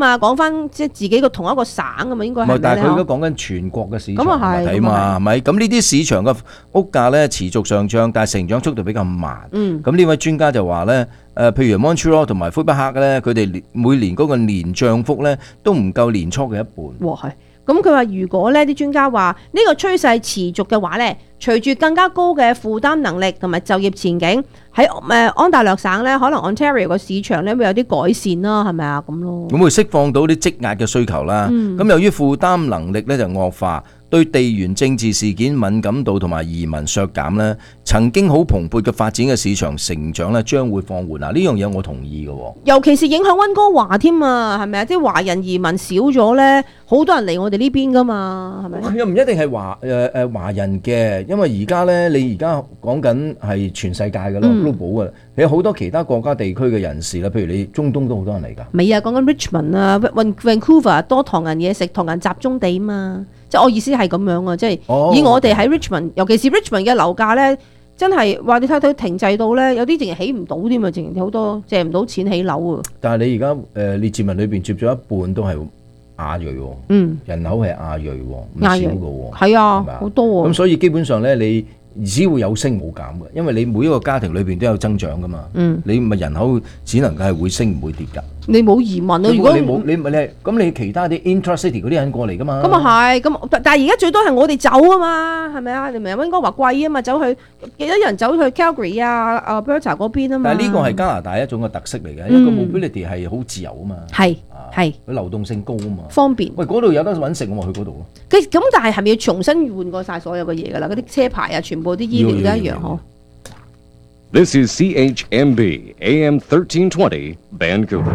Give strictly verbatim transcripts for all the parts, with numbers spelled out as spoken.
嘛，講翻即係自己個同一個省㗎嘛，應該係咪咧？ 但係佢而家講緊全國嘅市場咁啊係睇嘛，係咪？咁呢啲市場嘅屋價咧持續上漲，但係成長速度比較慢。 嗯， 咁呢位專家就話咧，誒，譬如 Montreal 同埋魁北克咧，佢哋每年嗰個年漲幅咧都唔夠年初嘅一半。 哇，係。咁佢話如果呢啲專家話呢個趨勢持續嘅話呢，隨住更加高嘅負擔能力同埋就業前景，喺誒安大略省呢，可能 Ontario 個市場呢會有啲改善啦，係咪啊咁咯？ 咁會釋放到啲積壓嘅需求啦。咁、嗯、由於負擔能力咧就惡化，對地緣政治事件敏感度同埋移民削減咧，曾經好蓬勃嘅發展嘅市場成長咧將會放緩。嗱，呢樣嘢我同意嘅。 尤其是影響溫哥華添啊，係咪啊？即係華人移民少咗咧，好多人嚟我哋呢邊噶嘛，係咪？ 又唔一定係華誒誒華人嘅，因為而家咧你而家講緊係全世界嘅咯 global 嘅，有好多其他國家地區嘅人士啦，譬如你中東都好多人嚟㗎。 未啊，講緊 Richmond 啊 ，Vancouver 多唐人嘢食，唐人集中地嘛。即係我意思係咁樣啊，即係以我哋喺 Richmond，尤其是 Richmond 嘅樓價咧，真係話你睇睇停滯到咧，有啲淨係起唔到添啊，淨係好多借唔到錢起樓啊。但係你而家誒列治文裏邊接咗一半都係亞裔喎，嗯，人口係亞裔喎，唔少嘅喎，係啊，好多喎。咁所以基本上咧，你只會有升冇減嘅，因為你每一個家庭裏邊都有增長噶嘛，嗯，你咪人口只能夠係會升唔會跌㗎。你冇移民啊！如果你冇你咪你咁你其他啲 intra-city 嗰啲人過嚟噶嘛？咁啊係，咁但係而家最多係我哋走啊嘛，係咪啊？你明唔明？溫哥華貴啊嘛，走去幾多人走去 Calgary 啊、啊 Alberta 嗰邊啊嘛。但係呢個係加拿大一種嘅特色嚟嘅，因為個 mobility 係好自由啊嘛。係係，佢流動性高啊嘛，方便。喂，嗰度有得揾食，我咪去嗰度咯。咁但係係咪要重新換過晒所有嘅嘢㗎啦？嗰啲車牌啊，全部啲醫療都一樣嗬。 This is C H M B A M thirteen twenty Vancouver。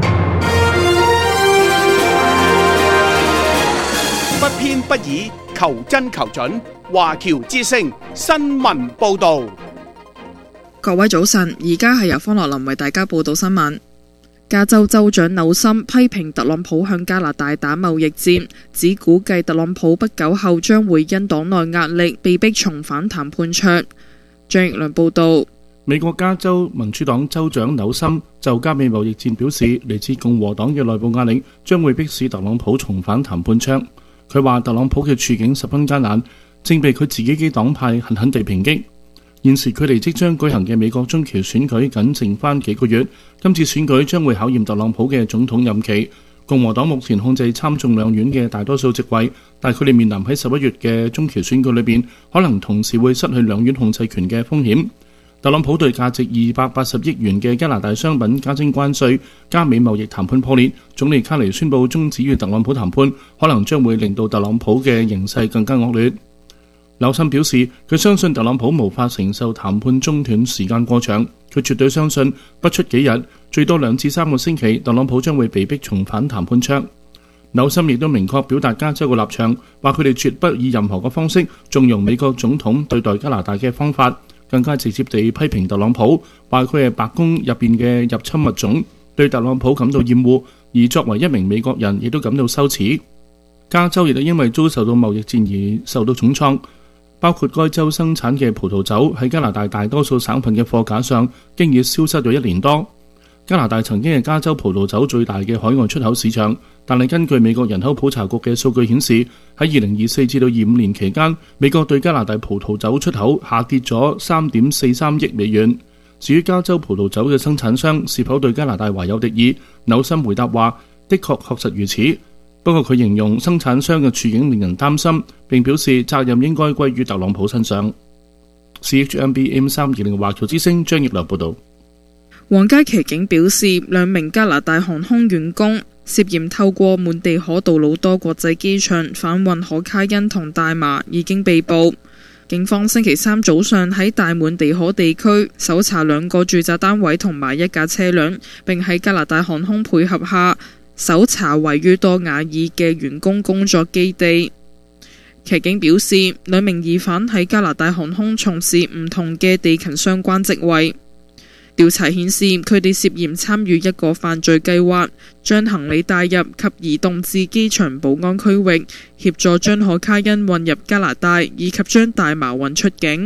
不偏不倚，求真求準。華僑之聲新聞報導。 各位早晨，而家係由方樂林為大家報道新聞。加州州長紐森批評特朗普向加拿大打貿易戰，只估計特朗普不久後將會因黨內壓力被逼重返談判桌。張奕良報導。 美國加州民主黨州長紐森就加美貿易戰表示，嚟自共和黨嘅內部壓力將會迫使特朗普重返談判桌。佢話特朗普嘅處境十分艱難，正被佢自己嘅黨派狠狠地抨擊。現時距離即將舉行嘅美國中期選舉僅剩翻幾個月，今次選舉將會考驗特朗普嘅總統任期。共和黨目前控制參眾兩院嘅大多數席位，但佢哋面臨喺十一月嘅中期選舉裏邊，可能同時會失去兩院控制權嘅風險。特朗普對價值二百八十億元嘅加拿大商品加徵關稅，加美貿易談判破裂，總理卡尼宣布終止與特朗普談判，可能將會令到特朗普嘅形勢更加惡劣。紐森表示，佢相信特朗普無法承受談判中斷時間過長，佢絕對相信不出幾日，最多兩至三個星期，特朗普將會被逼重返談判桌。紐森亦都明確表達加州嘅立場，話佢哋絕不以任何嘅方式縱容美國總統對待加拿大嘅方法。更加直接地批評特朗普，話佢係白宮入邊嘅入侵物種，對特朗普感到厭惡，而作為一名美國人亦都感到羞恥。加州亦都因為遭受到貿易戰而受到重創，包括該州生產嘅葡萄酒喺加拿大大多數省份嘅貨架上經已消失咗一年多。加拿大曾經係加州葡萄酒最大嘅海外出口市場，但係根據美國人口普查局嘅數據顯示，喺二零二四至到二五年期間，美國對加拿大葡萄酒出口下跌咗三點四三億美元。至於加州葡萄酒嘅生產商是否對加拿大懷有敵意，紐森回答話：的確確實如此。不過佢形容生產商嘅處境令人擔心，並表示責任應該歸於特朗普身上。C H M B M 三二零華僑之聲張業良報導。 皇家騎警表示，兩名加拿大航空員工涉嫌透過滿地可杜魯多國際機場販運可卡因同大麻，已經被捕。警方星期三早上喺大滿地可地區搜查兩個住宅單位同埋一架車輛，並喺加拿大航空配合下搜查位於多瓦爾嘅員工工作基地。騎警表示，兩名疑犯喺加拿大航空從事唔同嘅地勤相關職位。調查顯示，佢哋涉嫌參與一個犯罪計劃，將行李帶入及移動至機場保安區域，協助將可卡因運入加拿大，以及將大麻運出境。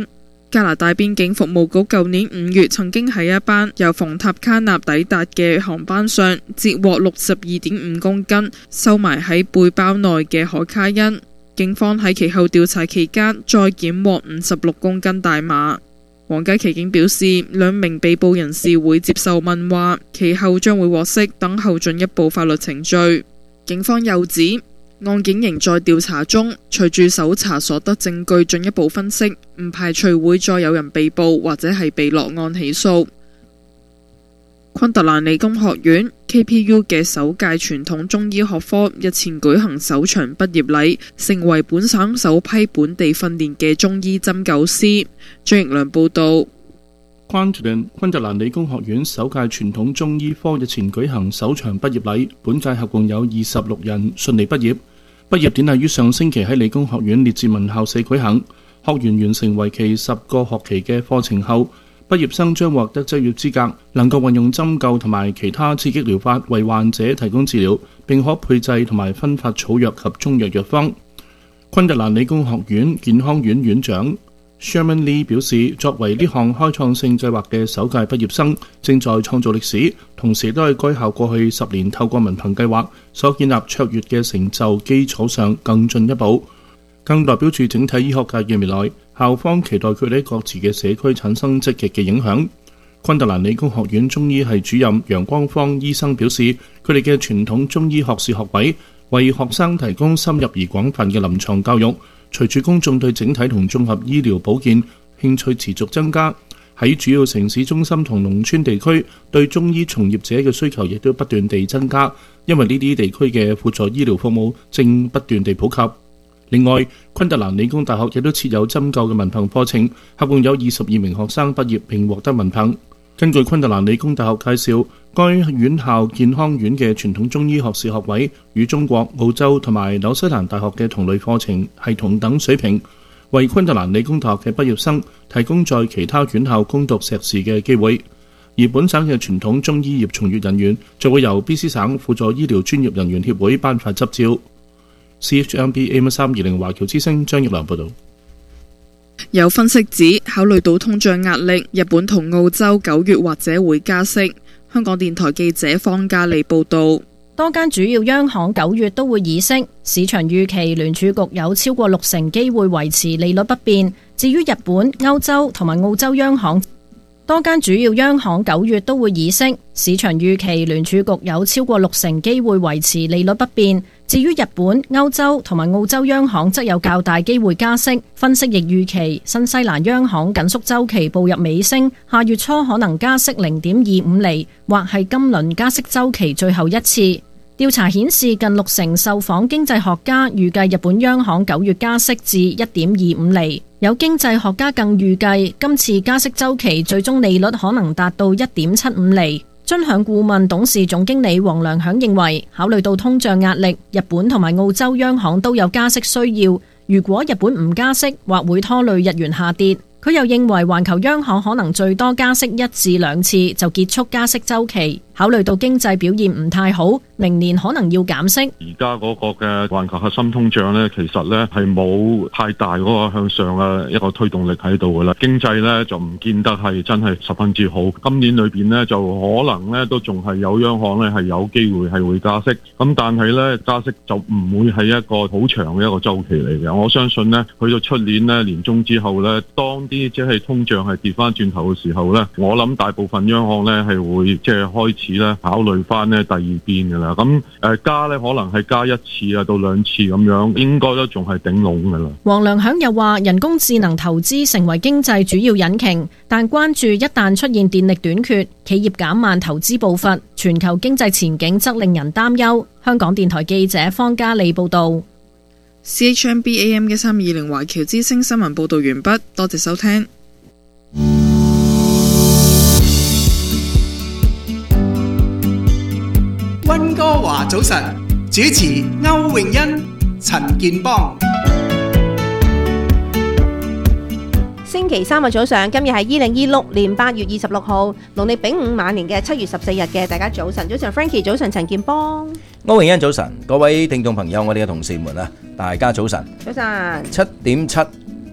加拿大邊境服務局舊年五月曾經喺一班由蓬塔卡納抵達嘅航班上截獲六十二點五公斤收埋喺背包內嘅可卡因，警方喺其後調查期間再檢獲五十六公斤大麻。皇家騎警表示，兩名被捕人士會接受問話，其後將會獲釋，等候進一步法律程序。警方又指，案件仍在調查中，隨住搜查所得證據進一步分析，唔排除會再有人被捕或者係被落案起訴。昆特蘭理工學院 K P U 嘅首屆傳統中醫學科日前舉行首場畢業禮，成為本省首批本地訓練嘅中醫針灸師。張奕良報道。 昆特蘭理工學院首屆傳統中醫科日前舉行首場畢業禮，本屆合共有二十六人順利畢業。畢業典禮於上星期喺理工學院列治文校舍舉行，學員完成為期十個學期嘅課程後，畢業生將獲得執業資格，能夠運用針灸同埋其他刺激療法為患者提供治療，並可配製同埋分發草藥及中藥藥方。昆特蘭理工學院健康院院長 Sherman Lee 表示，作為呢項開創性計劃嘅首屆畢業生，正在創造歷史，同時都係該校過去十年透過文憑計劃所建立卓越嘅成就基礎上更進一步，更代表住整體醫學界嘅未來。校方期待佢哋喺各自嘅社區產生積極嘅影響。昆特蘭理工學院中醫系主任楊光芳醫生表示，佢哋嘅傳統中醫學士學位為學生提供深入而廣泛嘅臨床教育。隨住公眾對整體同綜合醫療保健興趣持續增加，喺主要城市中心同農村地區對中醫從業者嘅需求亦都不斷地增加，因為呢啲地區嘅輔助醫療服務正不斷地普及。另外，昆特蘭理工大學亦都設有針灸嘅文憑課程，合共有二十二名學生畢業並獲得文憑。根據昆特蘭理工大學介紹，該院校健康院嘅傳統中醫學士學位與中國、澳洲同埋紐西蘭大學嘅同類課程係同等水平，為昆特蘭理工大學嘅畢業生提供在其他院校攻讀碩士嘅機會。而本省嘅傳統中醫業從業人員就會由 B C 省輔助醫療專業人員協會頒發執照。C H M B A M 三二零華僑之聲張奕良報道。 有分析指，考慮到通脹壓力，日本同澳洲九月或者會加息。香港電台記者方嘉利報道。 多間主要央行九月都會議息，市場預期聯儲局有超過六成機會維持利率不變。至於日本、歐洲同埋澳洲央行，多間主要央行九月都會議息，市場預期聯儲局有超過六成機會維持利率不變。至於日本、歐洲同埋澳洲央行則有較大機會加息，分析亦預期新西蘭央行緊縮週期步入尾聲，下月初可能加息零點二五厘，或係今輪加息週期最後一次。調查顯示，近六成受訪經濟學家預計日本央行九月加息至一點二五厘，有經濟學家更預計今次加息週期最終利率可能達到一點七五厘。尊享顧問董事總經理黃良響認為，考慮到通脹壓力，日本同埋澳洲央行都有加息需要。如果日本唔加息，或會拖累日元下跌。佢又認為環球央行可能最多加息一至兩次就結束加息週期。考慮到經濟表現唔太好，明年可能要減息。 而家嗰個嘅環球核心通脹呢，其實呢係冇太大嗰個向上嘅一個推動力喺度噶啦。經濟呢就唔見得係真係十分之好。今年裏邊呢，就可能呢都仲係有央行呢係有機會係會加息。咁但係呢，加息就唔會係一個好長嘅一個週期嚟嘅。我相信呢，去到出年呢年中之後呢，當啲即係通脹係跌翻轉頭嘅時候呢，我諗大部分央行呢係會即係開始咧考慮翻呢第二邊噶啦。咁誒加呢可能係加一次啊到兩次咁樣，應該都仲係頂籠噶啦。 黃良響又話，人工智能投資成為經濟主要引擎，但關注一旦出現電力短缺，企業減慢投資步伐，全球經濟前景則令人擔憂。香港電台記者方嘉利報道。 C H M B A M 一三二零華僑之聲新聞報道完畢，多謝收聽。 溫哥華早晨，主持歐詠欣、陳健邦。 星期三嘅早上，今日係二零二六年八月二十六號，農曆丙午晚年嘅七月十四日嘅，大家早晨，早晨 Frankie， 早晨陳健邦， 歐詠欣早晨，各位聽眾朋友，我哋嘅同事們啊，大家早晨， 早晨， 七點七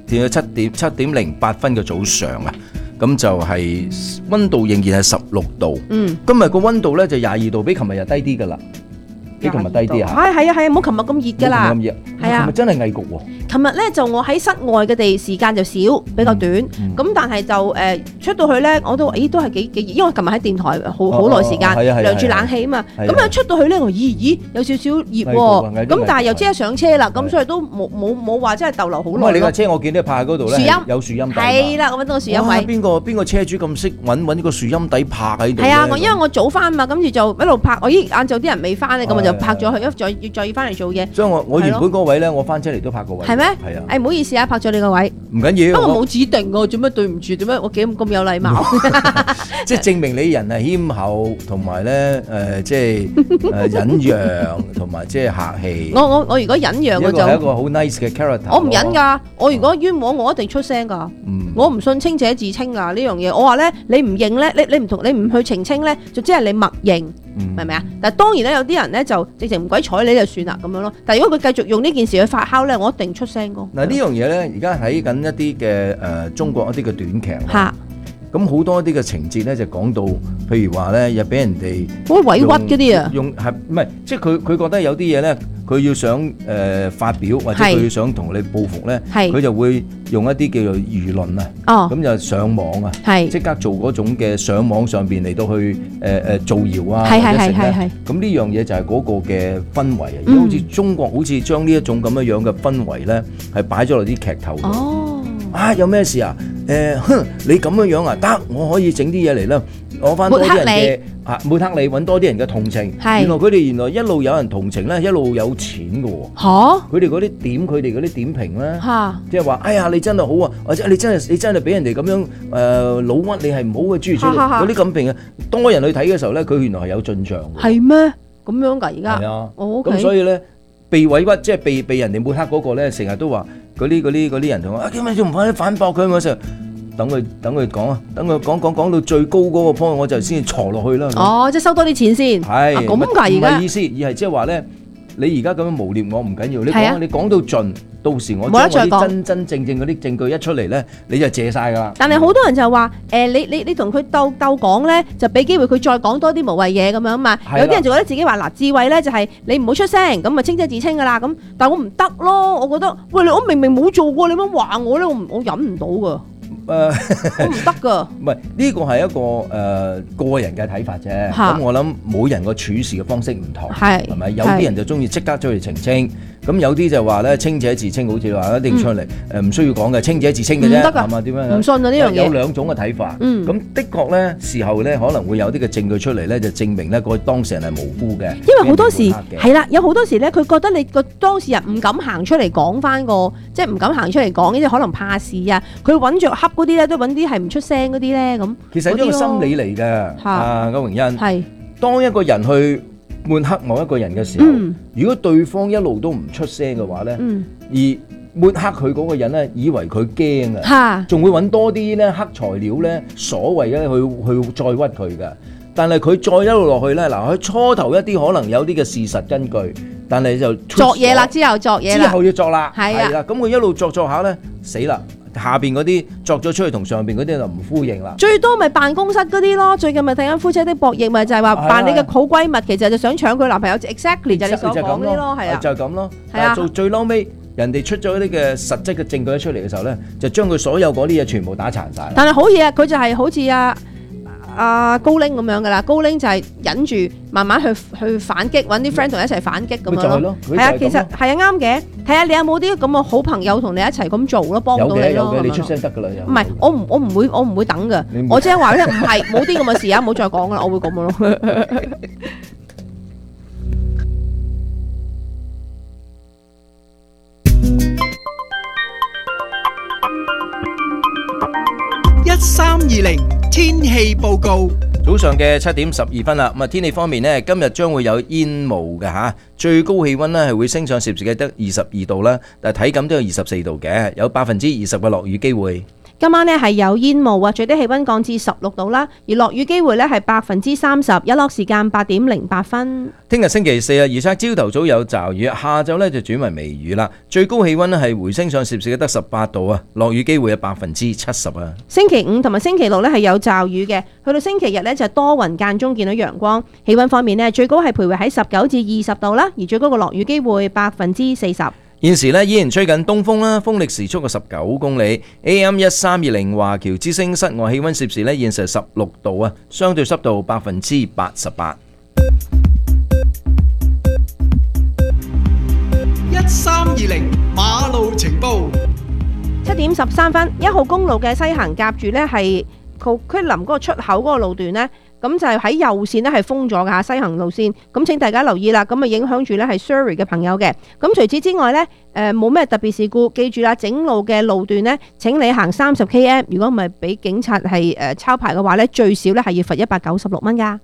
跌到七點七點零八分嘅早上啊，咁就係溫度仍然係十六度。 嗯， 今日個溫度咧就廿二度，比琴日又低啲噶啦，比琴日低啲啊。 係係啊係啊，冇琴日咁熱噶啦。 冇咁熱， 係啊， 琴日真係翳焗喎。 琴日咧就我喺室外嘅地時間就少，比較短。咁、 嗯嗯、但係就誒、呃、出到去咧，我都咦都係幾幾熱，因為琴日喺電台好好耐時間，涼住冷氣啊嘛。咁啊出到去咧，我咦咦有少少熱喎。咁但係又即刻上車啦，咁所以都冇冇冇話真係逗留好耐。 咁你架車我見你泊喺嗰度咧， 樹蔭有樹蔭底。 係啦，我揾到個樹蔭位。 邊個邊個車主咁識揾揾個樹蔭底泊喺度？ 係啊，我因為我早翻嘛，跟住就一路泊。我咦晏晝啲人未翻咧，咁我就泊咗去，一再要再要翻嚟做嘢。 所以我我原本嗰位咧，我翻車嚟都泊個位。 係咩？ 係啊。 誒唔好意思啊，泊咗你個位。 唔緊要。 不過冇指定喎，做咩對唔住？點解我幾咁有禮貌？ 即係證明你人係謙厚，同埋咧誒，即係誒忍讓，同埋即係客氣。 我我我如果忍讓我就係一個好 nice 嘅 character。 我唔忍㗎，我如果冤枉我一定出聲㗎。 嗯， 我唔信清者自清㗎呢樣嘢。我話咧，你唔認咧，你你唔同你唔去澄清咧，就即係你默認，明唔明啊？但係當然咧，有啲人咧就直情唔鬼睬你就算啦咁樣咯。但係如果佢繼續用呢件事去發酵咧，我一定出聲㗎。 嗱呢樣嘢咧，而家睇緊一啲嘅誒中國一啲嘅短劇。 嚇！ 咁好多啲嘅情節咧，就講到，譬如話咧，又俾人哋好委屈嗰啲啊， 用係唔係？即係佢佢覺得有啲嘢咧，佢要想誒、呃、發表，或者佢要想同你報復咧，佢就會用一啲叫做輿論啊，咁、哦、就上網啊，即刻做嗰種嘅上網上邊嚟到去誒誒、呃、造謠啊， 係係係係係。 咁呢樣嘢就係嗰個嘅氛圍啊，而家好似中國好似將呢一種咁樣樣嘅氛圍咧，係擺咗落啲劇頭度。哦啊！有咩事啊？誒、呃，哼！你咁樣樣啊，得我可以整啲嘢嚟啦，攞翻多啲人嘅啊，抹黑你，揾多啲人嘅同情。原來佢哋原來一路有人同情咧，一路有錢嘅喎。嚇！佢哋嗰啲點，佢哋嗰啲點評咧，即係話：哎呀，你真係好啊！或者你真係你真係俾人哋咁樣誒、呃、老屈，你係唔好嘅諸如此類。嗰啲咁評嘅，多人去睇嘅時候咧，佢原來係有進賬嘅。係咩？咁樣㗎而家？係啊。哦，咁、okay. 所以咧，被委屈即係被被人哋抹黑嗰個咧，成日都話。嗰啲嗰啲嗰啲人同我啊，點解仲唔快啲反駁佢？嗰時候等佢等佢講啊，等佢講講講到最高嗰個 point，我就先坐落去啦。哦，即係收多啲錢先。係咁㗎，而家唔係意思，而係即係話咧，你而家咁樣誣蔑我唔緊要，你講、啊、你講到盡，到時我將我啲真真正正嗰啲證據一出嚟咧，你就借晒㗎啦。但係好多人就話誒、呃，你你你同佢鬥鬥講咧，就俾機會佢再講多啲無謂嘢咁樣嘛。有啲人就覺得自己話嗱，智慧咧就係你唔好出聲，咁咪清者自清㗎啦。咁但係我唔得咯，我覺得喂，你我明明冇做過，你乜話我咧？我我忍唔到㗎。誒、呃，我唔得噶，唔係呢個係一個誒、呃、個人嘅睇法啫。咁我諗每人個處事嘅方式唔同，係係咪？有啲人就中意即刻出嚟澄清，咁有啲就話咧清者自清，好似話一定出嚟誒唔需要講嘅，清者自清嘅啫，係嘛？點樣？唔信啊呢樣嘢。有兩種嘅睇法，咁、嗯、的確咧事後咧可能會有啲嘅證據出嚟咧，就證明咧個當事人係無辜嘅。因為好多時係啦，有好多時咧，佢覺得你個當事人唔敢行出嚟講翻個，即係唔敢行出嚟講，呢啲可能怕事啊，佢揾著恰嗰啲咧，都揾啲係唔出聲嗰啲咧咁。其實係一個心理嚟嘅，啊歐榮欣。係當一個人去抹黑某一個人嘅時候，嗯、如果對方一路都唔出聲嘅話咧，嗯、而抹黑佢嗰個人咧，以為佢驚啊，仲會揾多啲咧黑材料咧，所謂咧去去再屈佢嘅。但係佢再一路落去咧，嗱佢初頭一啲可能有啲嘅事實根據，但係就作嘢啦，之後作嘢啦，之後要作啦，係啦，咁佢一路作作下咧，死啦！下邊嗰啲作咗出去同上邊嗰啲就唔呼應啦。最多咪辦公室嗰啲咯，最近咪睇緊夫妻的博弈，咪就係話扮你嘅好閨蜜，其實就想搶佢男朋友 ，exactly 就係你所講嗰啲咯，係啊，就係咁咯。係啊，做最嬲尾，人哋出咗一啲嘅實質嘅證據出嚟嘅時候咧，就將佢所有嗰啲嘢全部打殘晒。但係好嘢啊，佢就係好似啊。啊高拎咁樣噶啦，高拎就係忍住慢慢去去反擊，揾啲 friend 同你一齊反擊咁樣咯。係啊，其實係啊啱嘅。睇下你有冇啲咁嘅好朋友同你一齊咁做咯，幫到你咯。有嘅有嘅，你出聲得噶啦。唔係，我唔我唔會我唔會等噶。我即係話咧，唔係冇啲咁嘅事啊，唔好再講啦，我會咁樣咯。 一三二零天氣報告， 早上嘅七點十二分啦。咁啊，天氣方面呢，今日將會有煙霧嘅吓，最高氣溫呢係會升上攝氏嘅得二十二度啦，但係體感都有二十四度嘅，有百分之二十嘅落雨機會。 今晚呢係有煙霧啊，最低氣温降至十六度啦，而落雨機會呢係百分之三十，日落時間八點零八分。 聽日星期四啊，預測朝頭早有驟雨，下晝呢就轉為微雨啦。最高氣温呢係回升上攝氏嘅得十八度啊，落雨機會係百分之七十啊。 星期五同埋星期六呢係有驟雨嘅，去到星期日呢就多雲間中見到陽光。氣温方面呢，最高係徘徊喺十九至二十度啦，而最高嘅落雨機會百分之四十。 現時呢依然吹緊東風啦，風力時速嘅十九公里。A M 一三二零華僑之聲室外氣温攝氏呢現時係十六度啊，相對濕度百分之八十八。 一三二零馬路情報， 七點十三分，一號公路嘅西行夾住呢係 Coquitlam 嗰個出口嗰個路段呢，咁就喺右線呢係封咗㗎，西行路線。咁請大家留意啦，咁啊影響住呢係 Surrey 嘅朋友嘅。咁除此之外呢，誒冇咩特別事故，記住啦，整路嘅路段呢，請你行三十 km， 如果唔係俾警察係誒抄牌嘅話呢，最少呢係要罰一百九十六蚊㗎。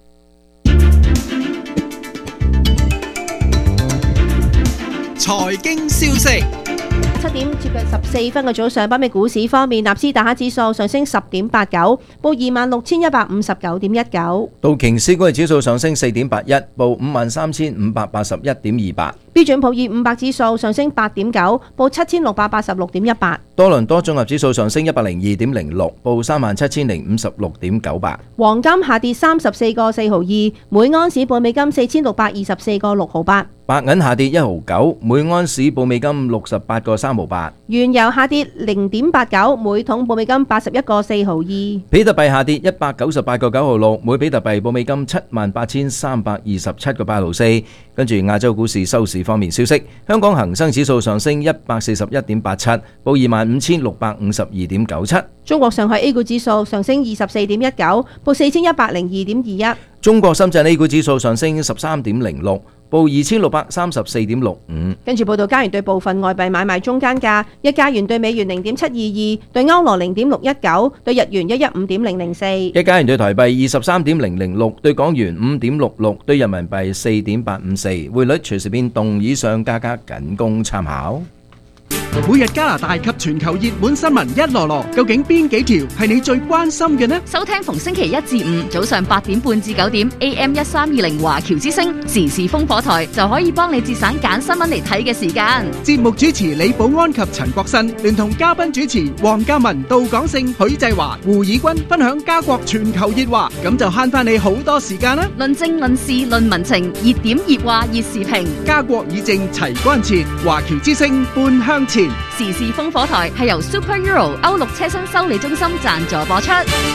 財經消息。 七點接近十四分嘅早上，北美股市方面，納斯達克指數上升十點八九，報二萬六千一百五十九點一九。 道瓊斯工業指數上升四點八一，報五萬三千五百八十一點二八。 標準普爾五百指數上升八點九，報七千六百八十六點一八。 多倫多綜合指數上升一百零二點零六，報三萬七千零五十六點九八。 黃金下跌三十四個四毫二，每安士報美金四千六百二十四個六毫八。 白銀下跌一毫九，每安士報美金六十八個三毫八。 原油下跌零點八九，每桶報美金八十一個四毫二。 比特幣下跌一百九十八個九毫六，每比特幣報美金七萬八千三百二十七個八毫四。跟住亞洲股市收市方面消息，香港恒生指數上升一百四十一點八七，報二萬五千六百五十二點九七。 中國上海 A 股指數上升二十四點一九，報四千一百零二點二一。 中國深圳 A 股指數上升十三點零六，報二千六百三十四點六五。 跟住報道加元對部分外幣買賣中間價，一加元對美元零點七二二，對歐羅零點六一九，對日元一一五點零零四。 一加元對台幣二十三點零零六，對港元五點六六，對人民幣四點八五四。匯率隨時變動，以上價格僅供參考。 每日加拿大及全球熱門新聞一籮籮，究竟邊幾條係你最關心嘅呢？ 收聽逢星期一至五早上八點半至九點 A M 一三二零華僑之聲時事烽火台，就可以幫你節省揀新聞嚟睇嘅時間。 節目主持李寶安及陳國新，聯同嘉賓主持黃嘉文、杜廣勝、許濟華、胡以軍分享加國全球熱話，咁就慳翻你好多時間啦！ 論政論事論民情，熱點熱話熱時評， 加國議政齊關切，華僑之聲半向前。 時事烽火台係由 Super Euro 歐陸車身修理中心贊助播出。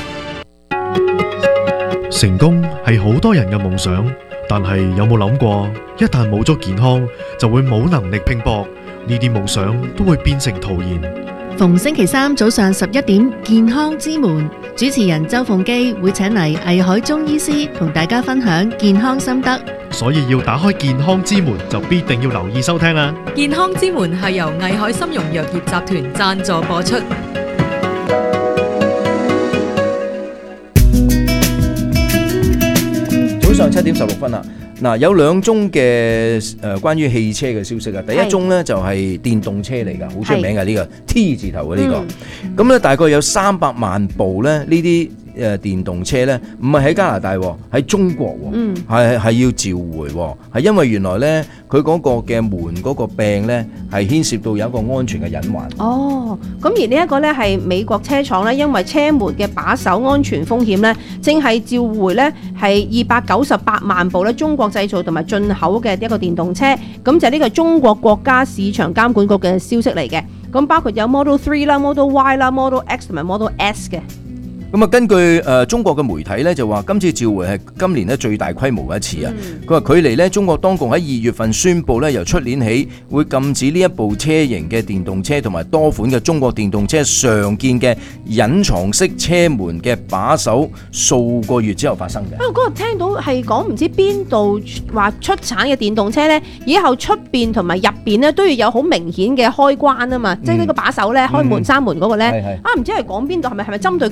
成功係好多人嘅夢想，但係有冇諗過，一旦冇咗健康，就會冇能力拼搏，呢啲夢想都會變成徒然。 逢星期三早上十一點，健康之門主持人周鳳基會請嚟藝海中醫師同大家分享健康心得。 所以要打開健康之門，就必定要留意收聽啦。 健康之門係由藝海參茸藥業集團贊助播出。 早上七點十六分啦。嗱，有兩宗嘅誒關於汽車嘅消息啊。第一宗呢就係電動車嚟㗎，好出名嘅呢個 T 字頭嘅呢個。咁咧大概有三百萬部咧呢啲誒電動車咧，唔係喺加拿大喎，喺中國喎，係係要召回喎，係因為原來咧佢嗰個嘅門嗰個柄咧係牽涉到有一個安全嘅隱患。 哦，咁而呢一個咧係美國車廠咧，因為車門嘅把手安全風險咧，正係召回咧係二百九十八萬部咧中國製造同埋進口嘅一個電動車，咁就係呢個中國國家市場監管局嘅消息嚟嘅。咁包括有 Model Three 啦、Model Y 啦、Model X 同埋 Model S 嘅。 咁啊，根據誒中國嘅媒體咧就話，今次召回係今年咧最大規模嘅一次啊。佢話距離咧中國當局喺二月份宣布咧，由出年起會禁止呢一部車型嘅電動車同埋多款嘅中國電動車常見嘅隱藏式車門嘅把手數個月之後發生嘅。啊， 嗰日聽到係講唔知邊度話出產嘅電動車咧，以後出邊同埋入邊咧都要有好明顯嘅開關啊嘛，嗯、即係呢個把手咧開門閂門嗰個咧，啊唔知係講邊度，係咪係咪針對佢哋嚟？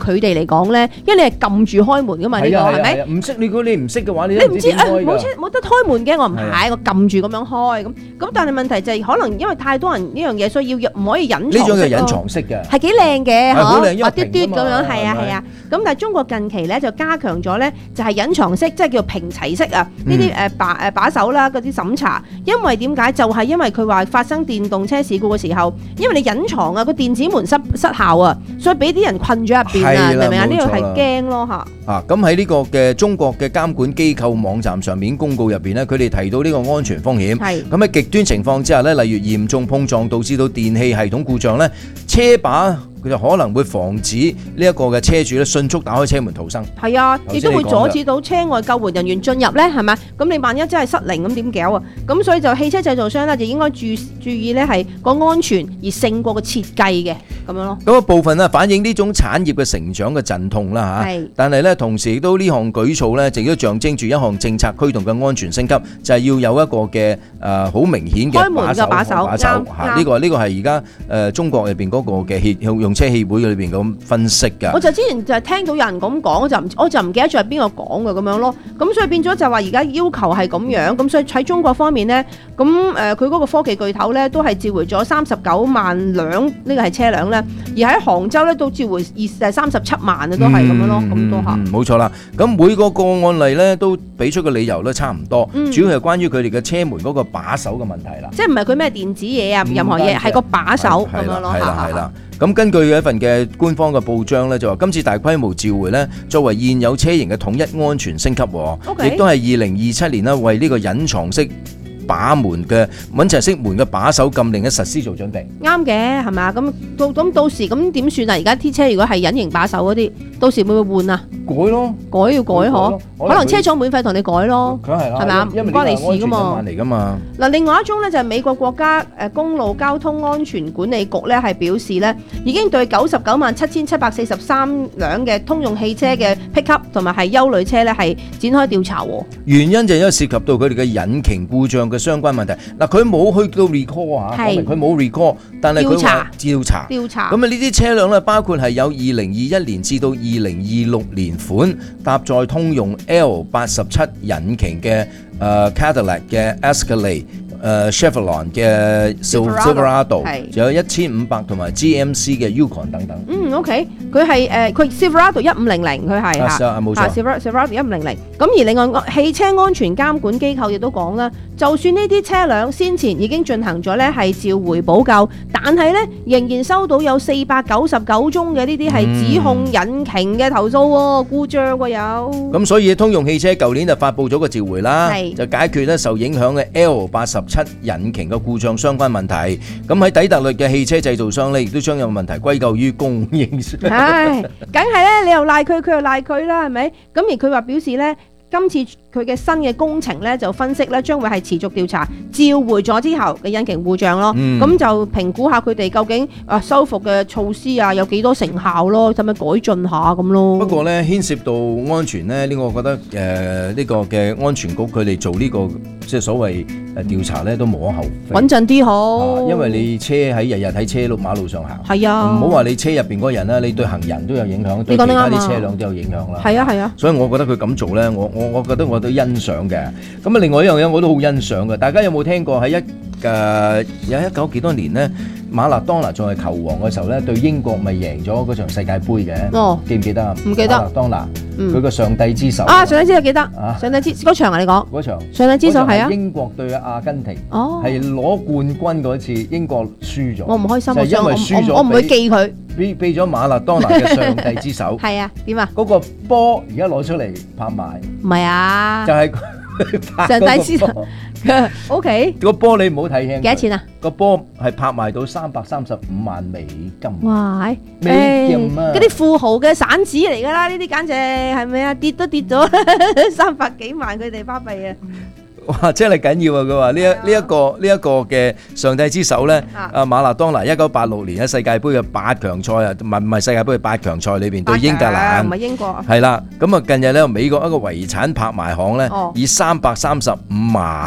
講咧，因為你係撳住開門噶嘛，呢個係咪？ 唔識你估你唔識嘅話，你你唔知誒冇出冇得開門嘅，我唔係，我撳住咁樣開咁。咁但係問題就係可能因為太多人呢樣嘢，所以要唔可以隱藏式咯。呢種係隱藏式嘅，係幾靚嘅，嗬，滑嘟嘟咁樣，係啊係啊。咁但係中國近期咧就加強咗咧，就係隱藏式，即係叫平齊式啊。呢啲誒把誒把手啦，嗰啲審查，因為點解？就係因為佢話發生電動車事故嘅時候，因為你隱藏啊個電子門失失效啊，所以俾啲人困咗入邊啊，明唔明啊？呢個係驚咯嚇。 啊，咁喺呢個嘅中國嘅監管機構網站上面公告入邊咧，佢哋提到呢個安全風險。係。咁喺極端情況之下咧，例如嚴重碰撞導致到電器系統故障咧，車把佢就可能會防止呢一個嘅車主咧迅速打開車門逃生。係啊，亦都會阻止到車外救援人員進入咧，係咪？咁你萬一真係失靈咁點搞啊？咁所以就汽車製造商咧就應該注注意咧係個安全而勝過個設計嘅咁樣咯。咁啊部分啊反映呢種產業嘅成長嘅陣痛啦嚇。係。但係咧同時亦都呢項舉措咧，亦都象徵住一項政策驅動嘅安全升級，就係要有一個嘅誒好明顯嘅把手把手把手嚇。呢個呢個係而家誒中國入邊嗰個嘅協用車協會裏邊咁分析㗎。我就之前就係聽到有人咁講，我就唔我就唔記得咗係邊個講嘅咁樣咯。咁所以變咗就話而家要求係咁樣，咁所以喺中國方面咧，咁誒佢嗰個科技巨頭咧都係召回咗三十九萬輛呢個係車輛咧，而喺杭州咧都召回二誒三十七萬啊，都係咁樣咯，咁多下。冇錯啦，咁每個個案例咧都俾出個理由都差唔多，主要係關於佢哋嘅車門嗰個把手嘅問題啦。即係唔係佢咩電子嘢啊，任何嘢係個把手咁樣咯。係啦係啦。咁根據一份嘅官方嘅報章咧，就話今次大規模召回咧，作為現有車型嘅統一安全升級，亦都係二零二七年啦，為呢個隱藏式把門嘅隱藏式門嘅把手禁令嘅實施做準備。啱嘅，係咪啊？咁到咁到時咁點算啊？而家啲車如果係隱形把手嗰啲，到時會唔會換啊？改咯，改要改嗬，可能車廠免費同你改咯，係咪啊？唔關你事噶嘛。嚟噶嘛。嗱，另外一種咧就係美國國家誒公路交通安全管理局咧係表示咧，已經對九十九萬七千七百四十三輛嘅通用汽車嘅 pickup 同埋係休旅車咧係展開調查。原因就係因為涉及到佢哋嘅引擎故障嘅相關問題。嗱，佢冇去到 recall 啊，講明佢冇 recall，但係佢話調查調查。咁啊，呢啲車輛咧包括係有二零二一年至到二零二六年款搭載通用 L 八十七引擎嘅誒 Cadillac 嘅 Escalade。誒 Chevrolet 嘅 Silverado， 仲有一千五百同埋 G M C 嘅 Yukon 等等。嗯 ，OK，佢係誒佢 Silverado 一五零零，佢係嚇，冇錯。Silverado 一五零零。咁而另外汽車安全監管機構亦都講啦，就算呢啲車輛先前已經進行咗咧係召回補救，但係咧仍然收到有四百九十九宗嘅呢啲係指控引擎嘅投訴喎，故障喎有。咁所以通用汽車舊年就發布咗個召回啦，就解決咧受影響嘅 L 八十七引擎嘅故障相關問題。咁喺底特律嘅汽車製造商咧，亦都將有問題歸咎於供應商。唉，梗係咧，你又賴佢，佢又賴佢啦，係咪？咁而佢話表示咧，今次佢嘅新嘅工程咧，就分析咧，將會係持續調查召回咗之後嘅引擎故障咯。咁、嗯、就評估下佢哋究竟啊修復嘅措施啊有幾多成效咯，使唔使改進下咁咯？不過咧牽涉到安全咧，呢、呢個我覺得誒呢、呃呢個嘅安全局佢哋做呢、呢個即係所謂誒調查咧都無可厚非，穩陣啲好、啊。因為你車喺日日喺車路馬路上行，係啊，唔好話你車入邊嗰人啦，你對行人都有影響，對其他啲車輛都有影響啦。係啊係啊，所以我覺得佢咁做咧，我我我覺得我都欣賞嘅。咁啊，另外一樣嘢我都好欣賞嘅。大家有冇聽過喺一誒有一九幾多年咧，馬勒當拿仲係球王嘅時候咧，對英國咪贏咗嗰場世界盃嘅？哦，記唔記得啊？唔記得。馬勒當拿，佢個上帝之手啊！上帝之手記得啊！上帝之嗰場啊，你講嗰場上帝之手係啊！英國對阿根廷，哦，係攞冠軍嗰次，英國輸咗。我唔開心，就係因為輸咗，我唔會記佢。俾俾咗馬勒當拿嘅上帝之手。係啊，點啊？嗰個波而家攞出嚟拍賣。唔係啊，就係上帝之手。O K，個波你唔好睇輕。幾多錢啊？個波係拍賣到三百三十五萬美金。哇！美金啊！嗰啲富豪嘅散紙嚟㗎啦，呢啲簡直係咪啊？跌都跌咗三百幾萬，佢哋巴閉啊！哇！真係緊要啊！佢話呢一呢一個呢一個嘅上帝之手咧，阿馬勒當拿一九八六年喺世界盃嘅八強賽啊，唔係唔係世界盃嘅八強賽裏邊對英格蘭，唔係英國。係啦，咁啊近日咧美國一個遺產拍賣行咧，以三百三十五萬啊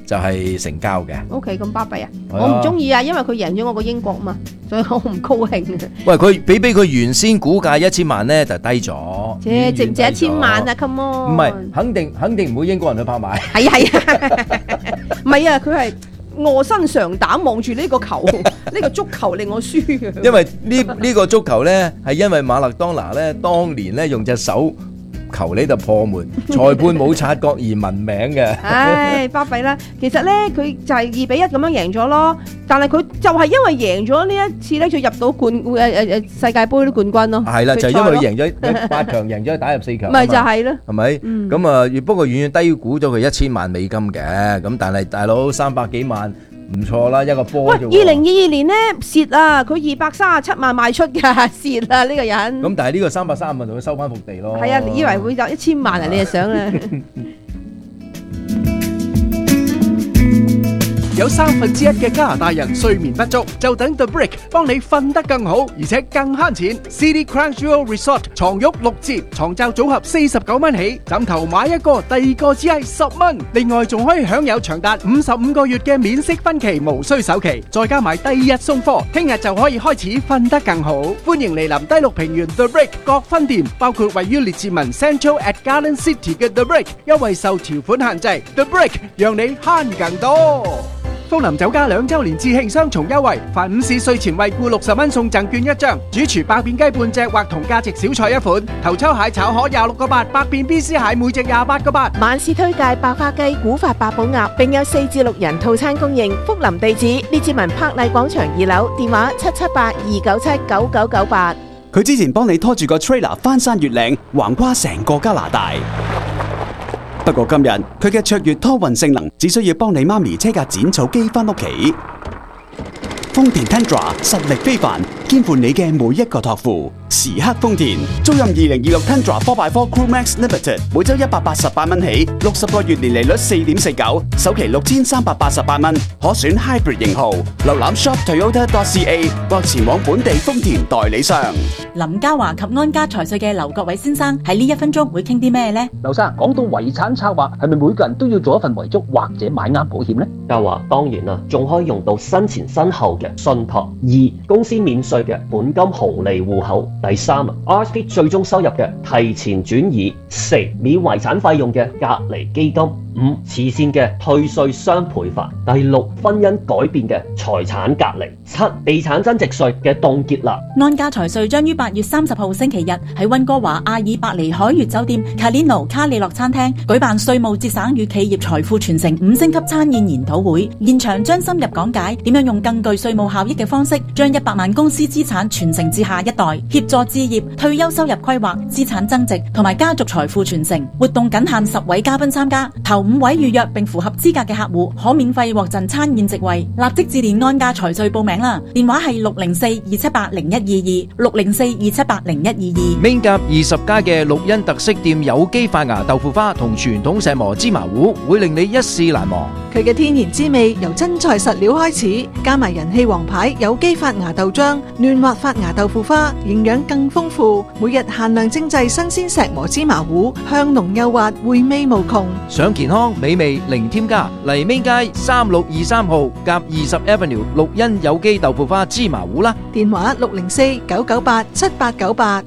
就係成交嘅。 OK， 咁巴閉啊！ 係啊我唔中意啊，因為佢贏咗我個英國嘛，所以我唔高興啊。 喂，佢比比佢原先估價一千萬咧就低咗， 即值唔值一千萬啊 ？Come on！ 唔係，肯定肯定唔會英國人去拍賣。 係啊係啊，唔係啊，佢係卧薪嘗膽望住呢個球，呢個足球令我輸嘅。 因為呢呢個足球咧係因為馬勒當拿咧當年咧用隻手球呢度破門，裁判冇察覺而聞名嘅。 唉，巴閉啦！其實咧，佢就係二比一咁樣贏咗咯。但係佢就係因為贏咗呢一次咧，就入到冠誒誒誒世界盃啲冠軍咯。 係啦，就係因為佢贏咗八強，贏咗打入四強。 咪就係咯， 係咪？咁啊，不過遠遠低估咗佢一千萬美金嘅。咁但係大佬三百幾萬。唔錯啦，一個波。喂， 二零二二年咧蝕啊，佢二百三十七萬賣出㗎，蝕啊呢個人。 咁但係呢個三百三十萬就會收翻復地咯。 係啊，你以為會有一千萬啊？你就想啊？ 有三分之一嘅加拿大人睡眠不足，就等 The Brick 幫你瞓得更好，而且更慳錢。City Crunchyroll Resort 床褥六折，床罩組合四十九蚊起，枕頭買一個，第二個只係十蚊。另外仲可以享有長達五十五個月嘅免息分期，無需首期，再加埋第二日送貨，聽日就可以開始瞓得更好。歡迎嚟臨低綠平原 The Brick 各分店，包括位於列治文 Central at Garden City 嘅 The Brick， 優惠受條款限制。The Brick 讓你慳更多。東林酒家兩周年致慶雙重優惠，凡午市稅前惠顧六十蚊送贈券一張，主廚爆片雞半隻或同價值小菜一款，頭抽蟹炒河廿六個八，百變 B C 蟹每隻廿八個八。 晚市推介百花雞、古法八寶鴨，並有四至六人套餐供應。福林地址列治文柏麗廣場二樓，電話七七八二九七九九九八。 佢之前幫你拖住個 trailer 翻山越嶺，橫跨成個加拿大。不過今日佢嘅卓越拖運性能，只需要幫你媽咪車架剪草機翻屋企。豐田 Tundra 實力非凡，肩負你嘅每一個託付。時刻豐田，租任二零二六 Tundra 四 by 四 Crew Max Limited， 每周一百八十八蚊起，六十個月年利率四點四九，首期六千三百八十八蚊，可選 Hybrid 型號。瀏覽 shop toyota dot c a 或前往本地豐田代理商。 林嘉華及安家財稅嘅劉國偉先生喺呢一分鐘會傾啲咩呢？ 劉生講到遺產策劃，係咪每個人都要做一份遺囑或者買啱保險呢？ 嘉華當然啦，仲可以用到生前身後嘅信託。二、公司免稅嘅本金紅利戶口。第三啊 ，R S P 最終收入嘅提前轉移。四、免遺產費用嘅隔離基金。五、慈善嘅退稅雙倍法。第六、婚姻改變嘅財產隔離。七、地產增值稅嘅凍結啦。 安家財稅將於八月三十號星期日喺溫哥華阿爾伯尼海悅酒店 Calino 卡里諾餐廳舉辦稅務節省與企業財富傳承五星級餐宴研討會，現場將深入講解點樣用更具稅務效益嘅方式，將一百萬公司資產傳承至下一代，協助置業、退休收入規劃、資產增值同埋家族財富傳承。活動僅限十位嘉賓參加，頭五位預約並符合資格嘅客戶可免費獲贈餐宴席位，立即致電安家財稅報名啦！電話係六零四二七八零一二二，六零四二七八零一二二。 Main 甲二十家嘅綠茵特色店有機發芽豆腐花同傳統石磨芝麻糊，會令你一試難忘。 佢嘅天然滋味由真材實料開始，加埋人氣王牌有機發芽豆漿、嫩滑發芽豆腐花，營養更豐富。每日限量精製新鮮石磨芝麻糊，香濃幼滑，回味無窮。 想健康美味零添加，嚟 Main 街三六二三號甲二十 Avenue 綠茵有機豆腐花芝麻糊啦。 電話六零四九九八七八九八。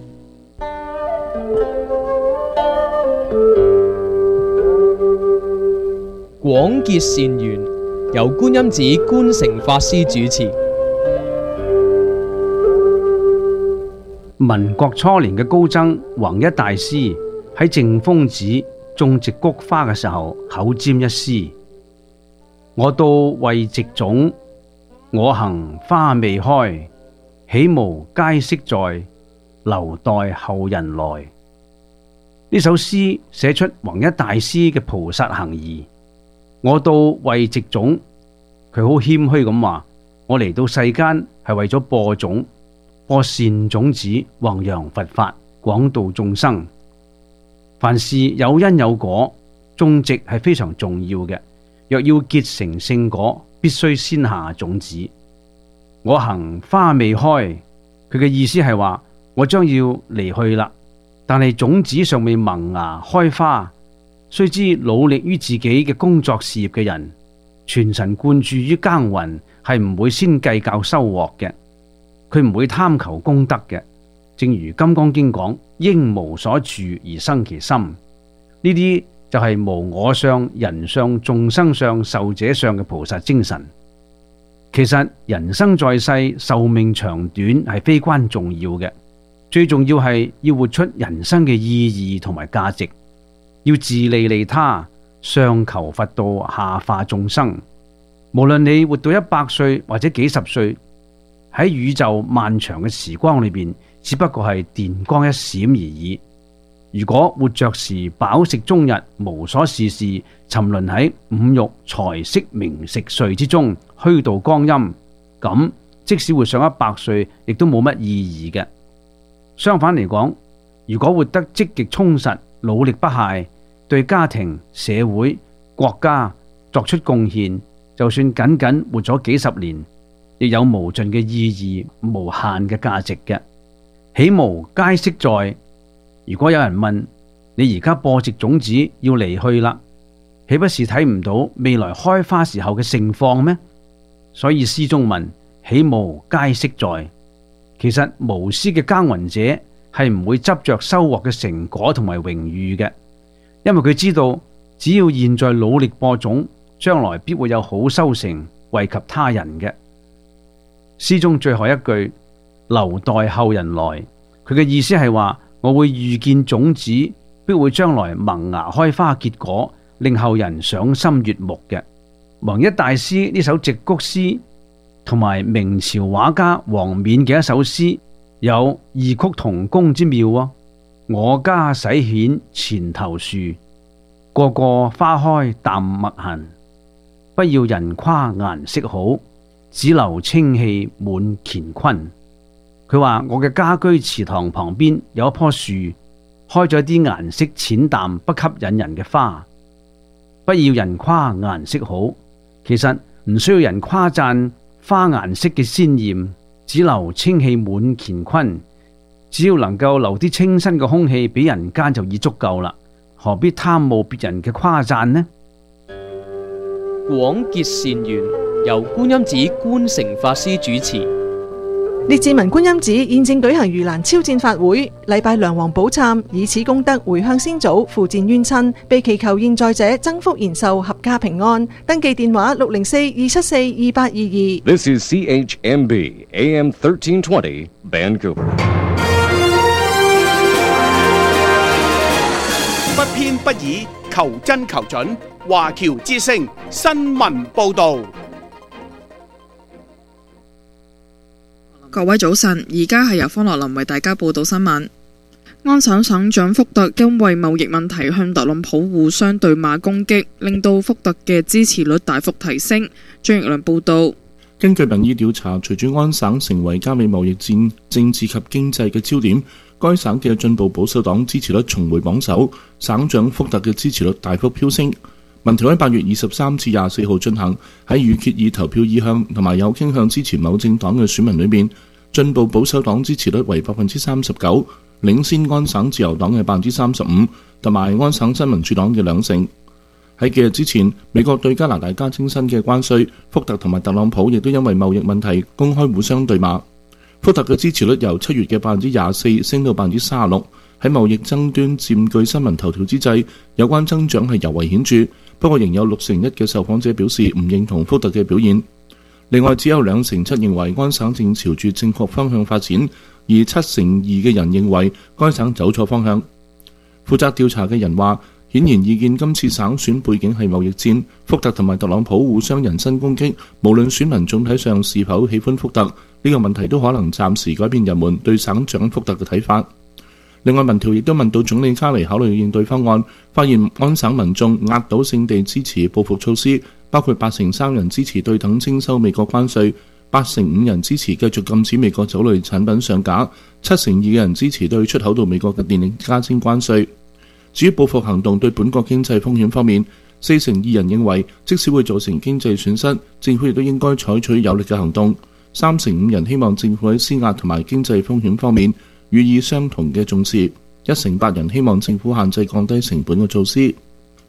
廣結善緣，由觀音寺觀誠法師主持。 民國初年嘅高僧弘一大師喺淨豐寺種植菊花嘅時候，口占一詩：我到為植種，我行花未開，豈無佳色在，留待後人來。呢首詩寫出弘一大師嘅菩薩行義。我到為植種，佢好謙虛咁話：我嚟到世間係為咗播種，播善種子，弘揚佛法，廣度眾生。凡事有因有果，種植係非常重要嘅。若要結成聖果，必須先下種子。我行花未開，佢嘅意思係話我將要離去啦，但係種子尚未萌芽開花。須知努力於自己嘅工作事業嘅人， 全神貫注於耕耘，係唔會先計較收穫嘅，佢唔會貪求功德嘅。正如《金剛經》講：應無所住而生其心。呢啲就係無我相、人相、眾生相、壽者相嘅菩薩精神。其實人生在世，壽命長短係非關重要嘅，最重要係要活出人生嘅意義同埋價值，要自利利他，上求佛道，下化眾生。無論你活到一百歲或者幾十歲，喺宇宙漫長嘅時光裏邊，只不過係電光一閃而已。如果活着時飽食終日，無所事事，沉淪喺五欲財色名食睡之中，虛度光陰，咁即使活上一百歲，亦都冇乜意義嘅。相反嚟講，如果活得積極充實，努力不懈，對家庭、社會、國家作出貢獻，就算僅僅活咗幾十年，亦有無盡嘅意義、無限嘅價值嘅。喜無皆惜在。如果有人問你而家播植種子要離去啦，豈不是睇唔到未來開花時候嘅盛況咩？所以詩中問：喜無皆惜在。其實無私嘅耕耘者係唔會執着收穫嘅成果同埋榮譽嘅，因為佢知道只要現在努力播種，將來必會有好收成，惠及他人嘅。詩中最後一句留待後人來，佢嘅意思係話，我會預見種子必會將來萌芽開花結果，令後人賞心悅目嘅。弘一大師呢首直谷詩同埋明朝畫家王冕嘅一首詩有異曲同工之妙啊！我家洗蜆前頭樹，個個花開淡墨痕。不要人誇顏色好，只留清氣滿乾坤。佢話我嘅家居祠堂旁邊有一棵樹，開咗啲顏色淺淡不吸引人嘅花。不要人誇顏色好，其實唔需要人誇讚花顏色嘅鮮艷，只留清氣滿乾坤。只要能夠留啲清新嘅空氣俾人間就已足夠啦，何必貪慕別人嘅誇讚呢？ 廣結善緣，由觀音寺觀誠法師主持。 列治文觀音寺現正舉行盂蘭超薦法會，禮拜梁皇寶懺，以此功德回向先祖，付薦冤親，被祈求現在者增福延壽，合家平安。登記電話六零四二七四二八二二。 This is C H M B A M thirteen twenty Vancouver。 不偏不倚，求真求準。華僑之聲新聞報道。 各位早晨，而家係由方樂林為大家報道新聞。安省省長福特因為貿易問題向特朗普互相對罵攻擊，令到福特嘅支持率大幅提升。張奕良報道。 根據民意調查，隨住安省成為加美貿易戰政治及經濟嘅焦點，該省嘅進步保守黨支持率重回榜首，省長福特嘅支持率大幅飆升。民調喺八月二十三至廿四號進行，喺預決以投票意向同埋有傾向支持某政黨嘅選民裏面，進步保守黨支持率為百分之三十九，領先安省自由黨嘅百分之三十五，同埋安省新民主黨嘅兩成。喺幾日之前，美國對加拿大加徵新嘅關稅，福特同埋特朗普亦都因為貿易問題公開互相對罵。福特嘅支持率由七月嘅百分之廿四升到百分之三十六。喺貿易爭端佔據新聞頭條之際，有關增長係尤為顯著。不過仍有六成一嘅受訪者表示唔認同福特嘅表現。另外只有兩成七認為安省正朝住正確方向發展，而七成二嘅人認為該省走錯方向。負責調查嘅人話，顯然意見今次省選背景係貿易戰，福特同埋特朗普互相人身攻擊，無論選民總體上是否喜歡福特，呢個問題都可能暫時改變人們對省長福特嘅睇法。另外，民調亦都問到總理卡尼考慮應對方案，發現安省民眾壓倒性地支持報復措施，包括八成三人支持對等徵收美國關稅，八成五人支持繼續禁止美國酒類產品上架，七成二嘅人支持對出口到美國嘅電力加徵關稅。至於報復行動對本國經濟風險方面，四成二人認為即使會造成經濟損失，政府亦都應該採取有力嘅行動。三成五人希望政府喺施壓同埋經濟風險方面予以相同嘅重視，一成八人希望政府限制降低成本嘅措施。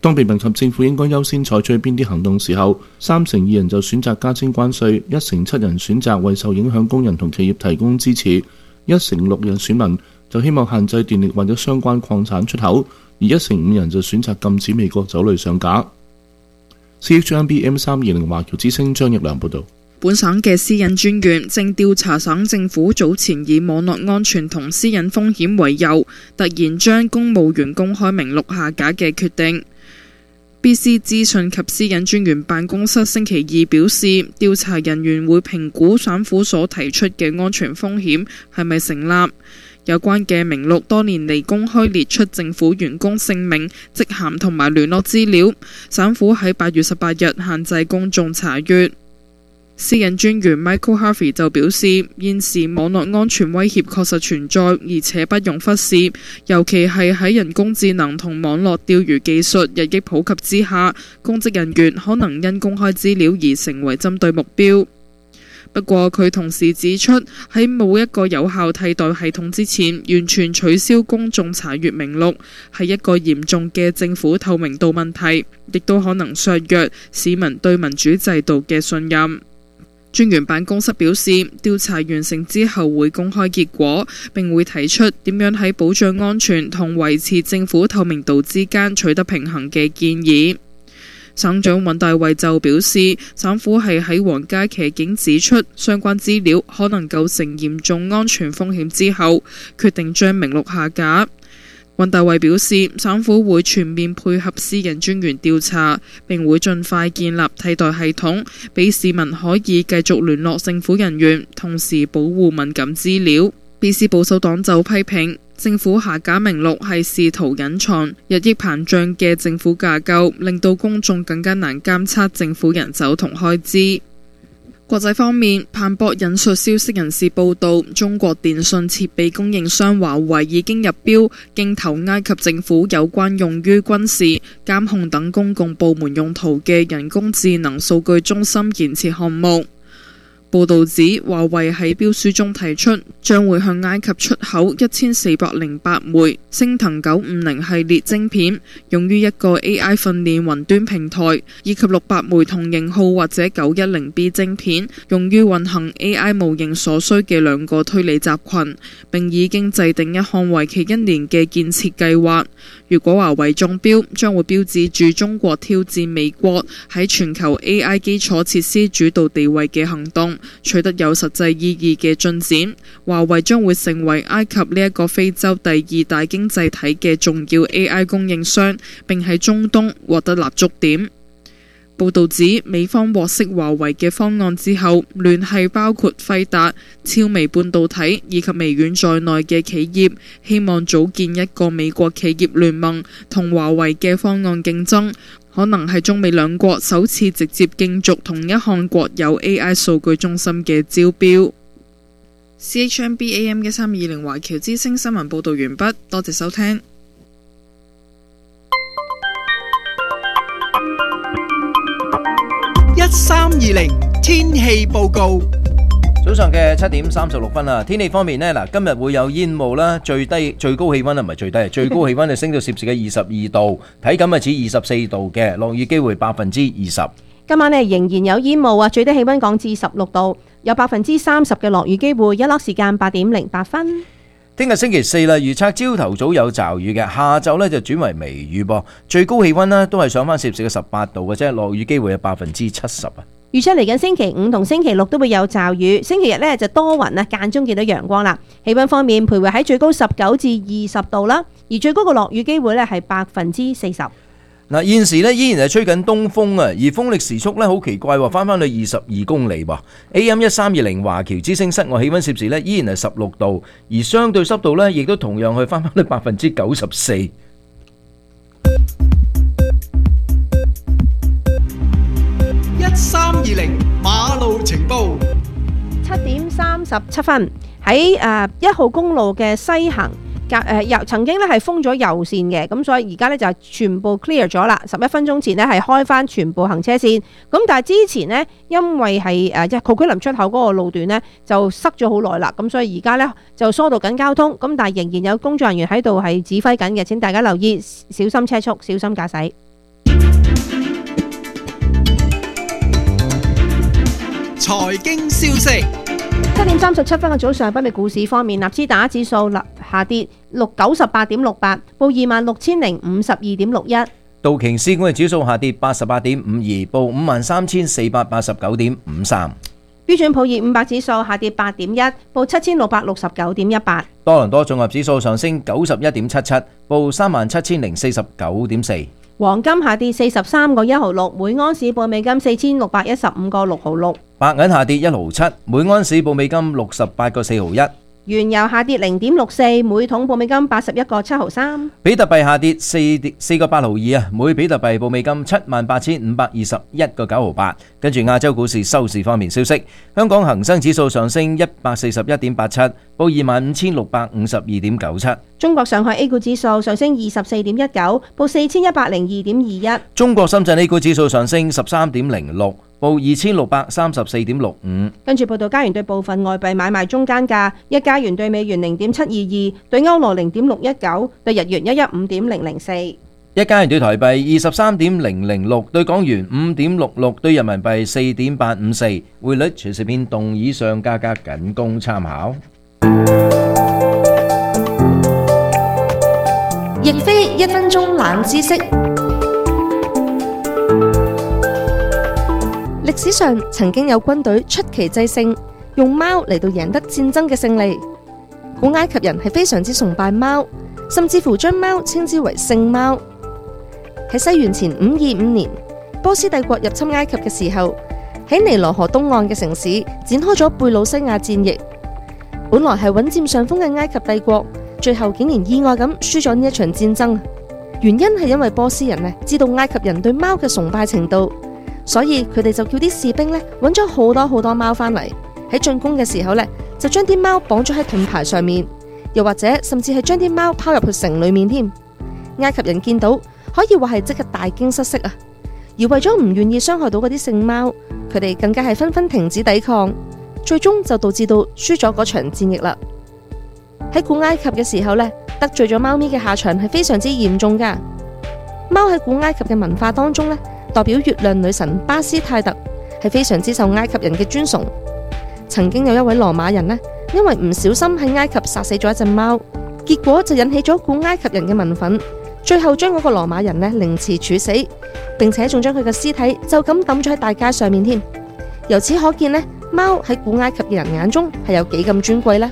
當被問及政府應該優先採取邊啲行動時候，三成二人就選擇加徵關稅，一成七人選擇為受影響工人同企業提供支持，一成六人選民就希望限制電力或者相關礦產出口，而一成五人就選擇禁止美國酒類上架。C H M B M 三二零華僑之聲張奕良報導。 本省嘅私隱專員正調查省政府早前以網絡安全同私隱風險為由，突然將公務員公開名錄下架嘅決定。B C 資訊及私隱專員辦公室星期二表示，調查人員會評估省府所提出嘅安全風險係咪成立。有關嘅名錄多年嚟公開列出政府員工姓名、職銜同埋聯絡資料，省府喺八月十八日限制公眾查閱。私隱專員 Michael Harvey 就表示，現時網絡安全威脅確實存在，而且不容忽視，尤其係喺人工智能同網絡釣魚技術日益普及之下，公職人員可能因公開資料而成為針對目標。不過佢同時指出，喺冇一個有效替代系統之前，完全取消公眾查閱名錄係一個嚴重嘅政府透明度問題，亦都可能削弱市民對民主制度嘅信任。專員辦公室表示，調查完成之後會公開結果，並會提出點樣喺保障安全同維持政府透明度之間取得平衡嘅建議。省長尹大衛就表示，省府係喺皇家騎警指出相關資料可能構成嚴重安全風險之後，決定將名錄下架。尹大衛表示，省府會全面配合私隱專員調查，並會盡快建立替代系統，俾市民可以繼續聯絡政府人員，同時保護敏感資料。B C 保守黨就批評政府下架名錄係試圖隱藏日益膨脹嘅政府架構，令到公眾更加難監測政府人手同開支。國際方面，彭博引述消息人士報道，中國電信設備供應商華為已經入標競投埃及政府有關用於軍事、監控等公共部門用途嘅人工智能數據中心建設項目。報導指，華為喺標書中提出將會向埃及出口一千四百零八枚昇騰九五零系列晶片，用於一個 A I 訓練雲端平台，以及六百枚同型號或者九一零 B 晶片，用於運行 A I 模型所需嘅兩個推理集群，並已經制定一項為期一年嘅建設計劃。如果華為中標，將會標誌住中國挑戰美國喺全球 A I 基礎設施主導地位嘅行動取得有實際意義嘅進展。華為將會成為埃及呢一個非洲第二大經濟體嘅重要 A I 供應商，並喺中東獲得立足點。報導指，美方獲悉華為嘅方案之後，聯繫包括輝達、超微半導體以及微軟在內嘅企業，希望組建一個美國企業聯盟，同華為嘅方案競爭，可能係中美兩國首次直接競逐同一項國有 A I 數據中心嘅招標。C H M B A M 一三二零華僑之聲新聞報導完畢，多謝收聽。 一三二零天氣報告。 早上嘅七點三十六分啦，天氣方面呢，嗱，今日會有煙霧啦，最低最高氣溫啊，唔係最低，最高氣溫就升到攝氏嘅二十二度，體感啊似二十四度嘅，落雨機會百分之二十。 今晚呢仍然有煙霧啊，最低氣溫降至十六度，有百分之三十嘅落雨機會，一粒時間八點零八分。 聽日星期四啦，預測朝頭早有驟雨嘅，下晝呢就轉為微雨噃，最高氣溫呢都係上翻攝氏嘅十八度嘅啫，落雨機會係百分之七十啊。 預測嚟緊星期五同星期六都會有驟雨，星期日呢就多雲啊，間中見到陽光啦。氣溫方面徘徊喺最高十九至二十度啦，而最高嘅落雨機會呢係百分之四十。 嗱，現時呢依然係吹緊東風啊，而風力時速呢好奇怪喎，翻翻去二十二公里喎。A M 一三二零華僑之聲室外氣溫攝氏呢依然係十六度，而相對濕度呢亦都同樣去翻翻去百分之九十四。一三二零馬路情報， 七點三十七分喺誒一號公路嘅西行。隔誒又曾經咧係封咗右線嘅，咁所以而家咧就係全部 clear 咗啦。十一分鐘前呢係開翻全部行車線，咁但係之前呢，因為係誒即係奧居林出口嗰個路段呢，就塞咗好耐啦，咁所以而家呢，就疏導緊交通，咁但係仍然有工作人員喺度係指揮緊嘅，請大家留意，小心車速，小心駕駛。 財經消息。 七點三十七分嘅早上，北美股市方面，納斯達克指數下跌六九十八點六八，報二萬六千零五十二點六一。 道瓊斯工業指數下跌八十八點五二，報五萬三千四百八十九點五三。 標準普爾五百指數下跌八點一，報七千六百六十九點一八。 多倫多綜合指數上升九十一點七七，報三萬七千零四十九點四。 黃金下跌四十三個一毫六，每安士報美金四千六百一十五個六毫六。 白銀下跌一毫七，每安士報美金六十八個四毫一。 原油下跌零點六四，每桶報美金八十一個七毫三。 比特幣下跌四四個八毫二啊，每比特幣報美金七萬八千五百二十一個九毫八。跟住亞洲股市收市方面消息，香港恒生指數上升一百四十一點八七，報二萬五千六百五十二點九七。 中國上海 A 股指數上升二十四點一九，報四千一百零二點二一。 中國深圳 A 股指數上升十三點零六，報二千六百三十四點六五。 跟住報道加元對部分外幣買賣中間價：一加元對美元零點七二二，對歐羅零點六一九，對日元一一五點零零四。 一加元對台幣二十三點零零六，對港元五點六六，對人民幣四點八五四。匯率隨時變動，以上價格僅供參考。 亦非一分鐘冷知識。歷史上曾經有軍隊出奇制勝，用貓嚟到贏得戰爭嘅勝利。古埃及人係非常之崇拜貓，甚至乎將貓稱之為聖貓。喺西元前五二五年，波斯帝國入侵埃及嘅時候，喺尼羅河東岸嘅城市展開咗貝魯西亞戰役。本來係穩佔上風嘅埃及帝國，最後竟然意外咁輸咗呢一場戰爭。原因係因為波斯人呢知道埃及人對貓嘅崇拜程度，所以佢哋就叫啲士兵呢揾咗好多好多貓返嚟，喺進攻嘅時候呢，就將啲貓綁咗喺盾牌上面，又或者甚至係將啲貓拋入去城裏面添。埃及人見到可以話係即刻大驚失色啊！而為咗唔願意傷害到嗰啲聖貓，佢哋更加係紛紛停止抵抗，最終就導致到輸咗嗰場戰役啦。喺古埃及嘅時候呢，得罪咗貓咪嘅下場係非常之嚴重噶。貓喺古埃及嘅文化當中呢，代表月亮女神巴斯泰特，係非常之受埃及人嘅尊崇。曾經有一位羅馬人呢，因為唔小心喺埃及殺死咗一隻貓，結果就引起咗古埃及人嘅民憤，最後將嗰個羅馬人呢凌遲處死，並且仲將佢嘅屍體就咁抌咗喺大街上面添。由此可見呢，貓喺古埃及嘅人眼中係有幾咁尊貴呢？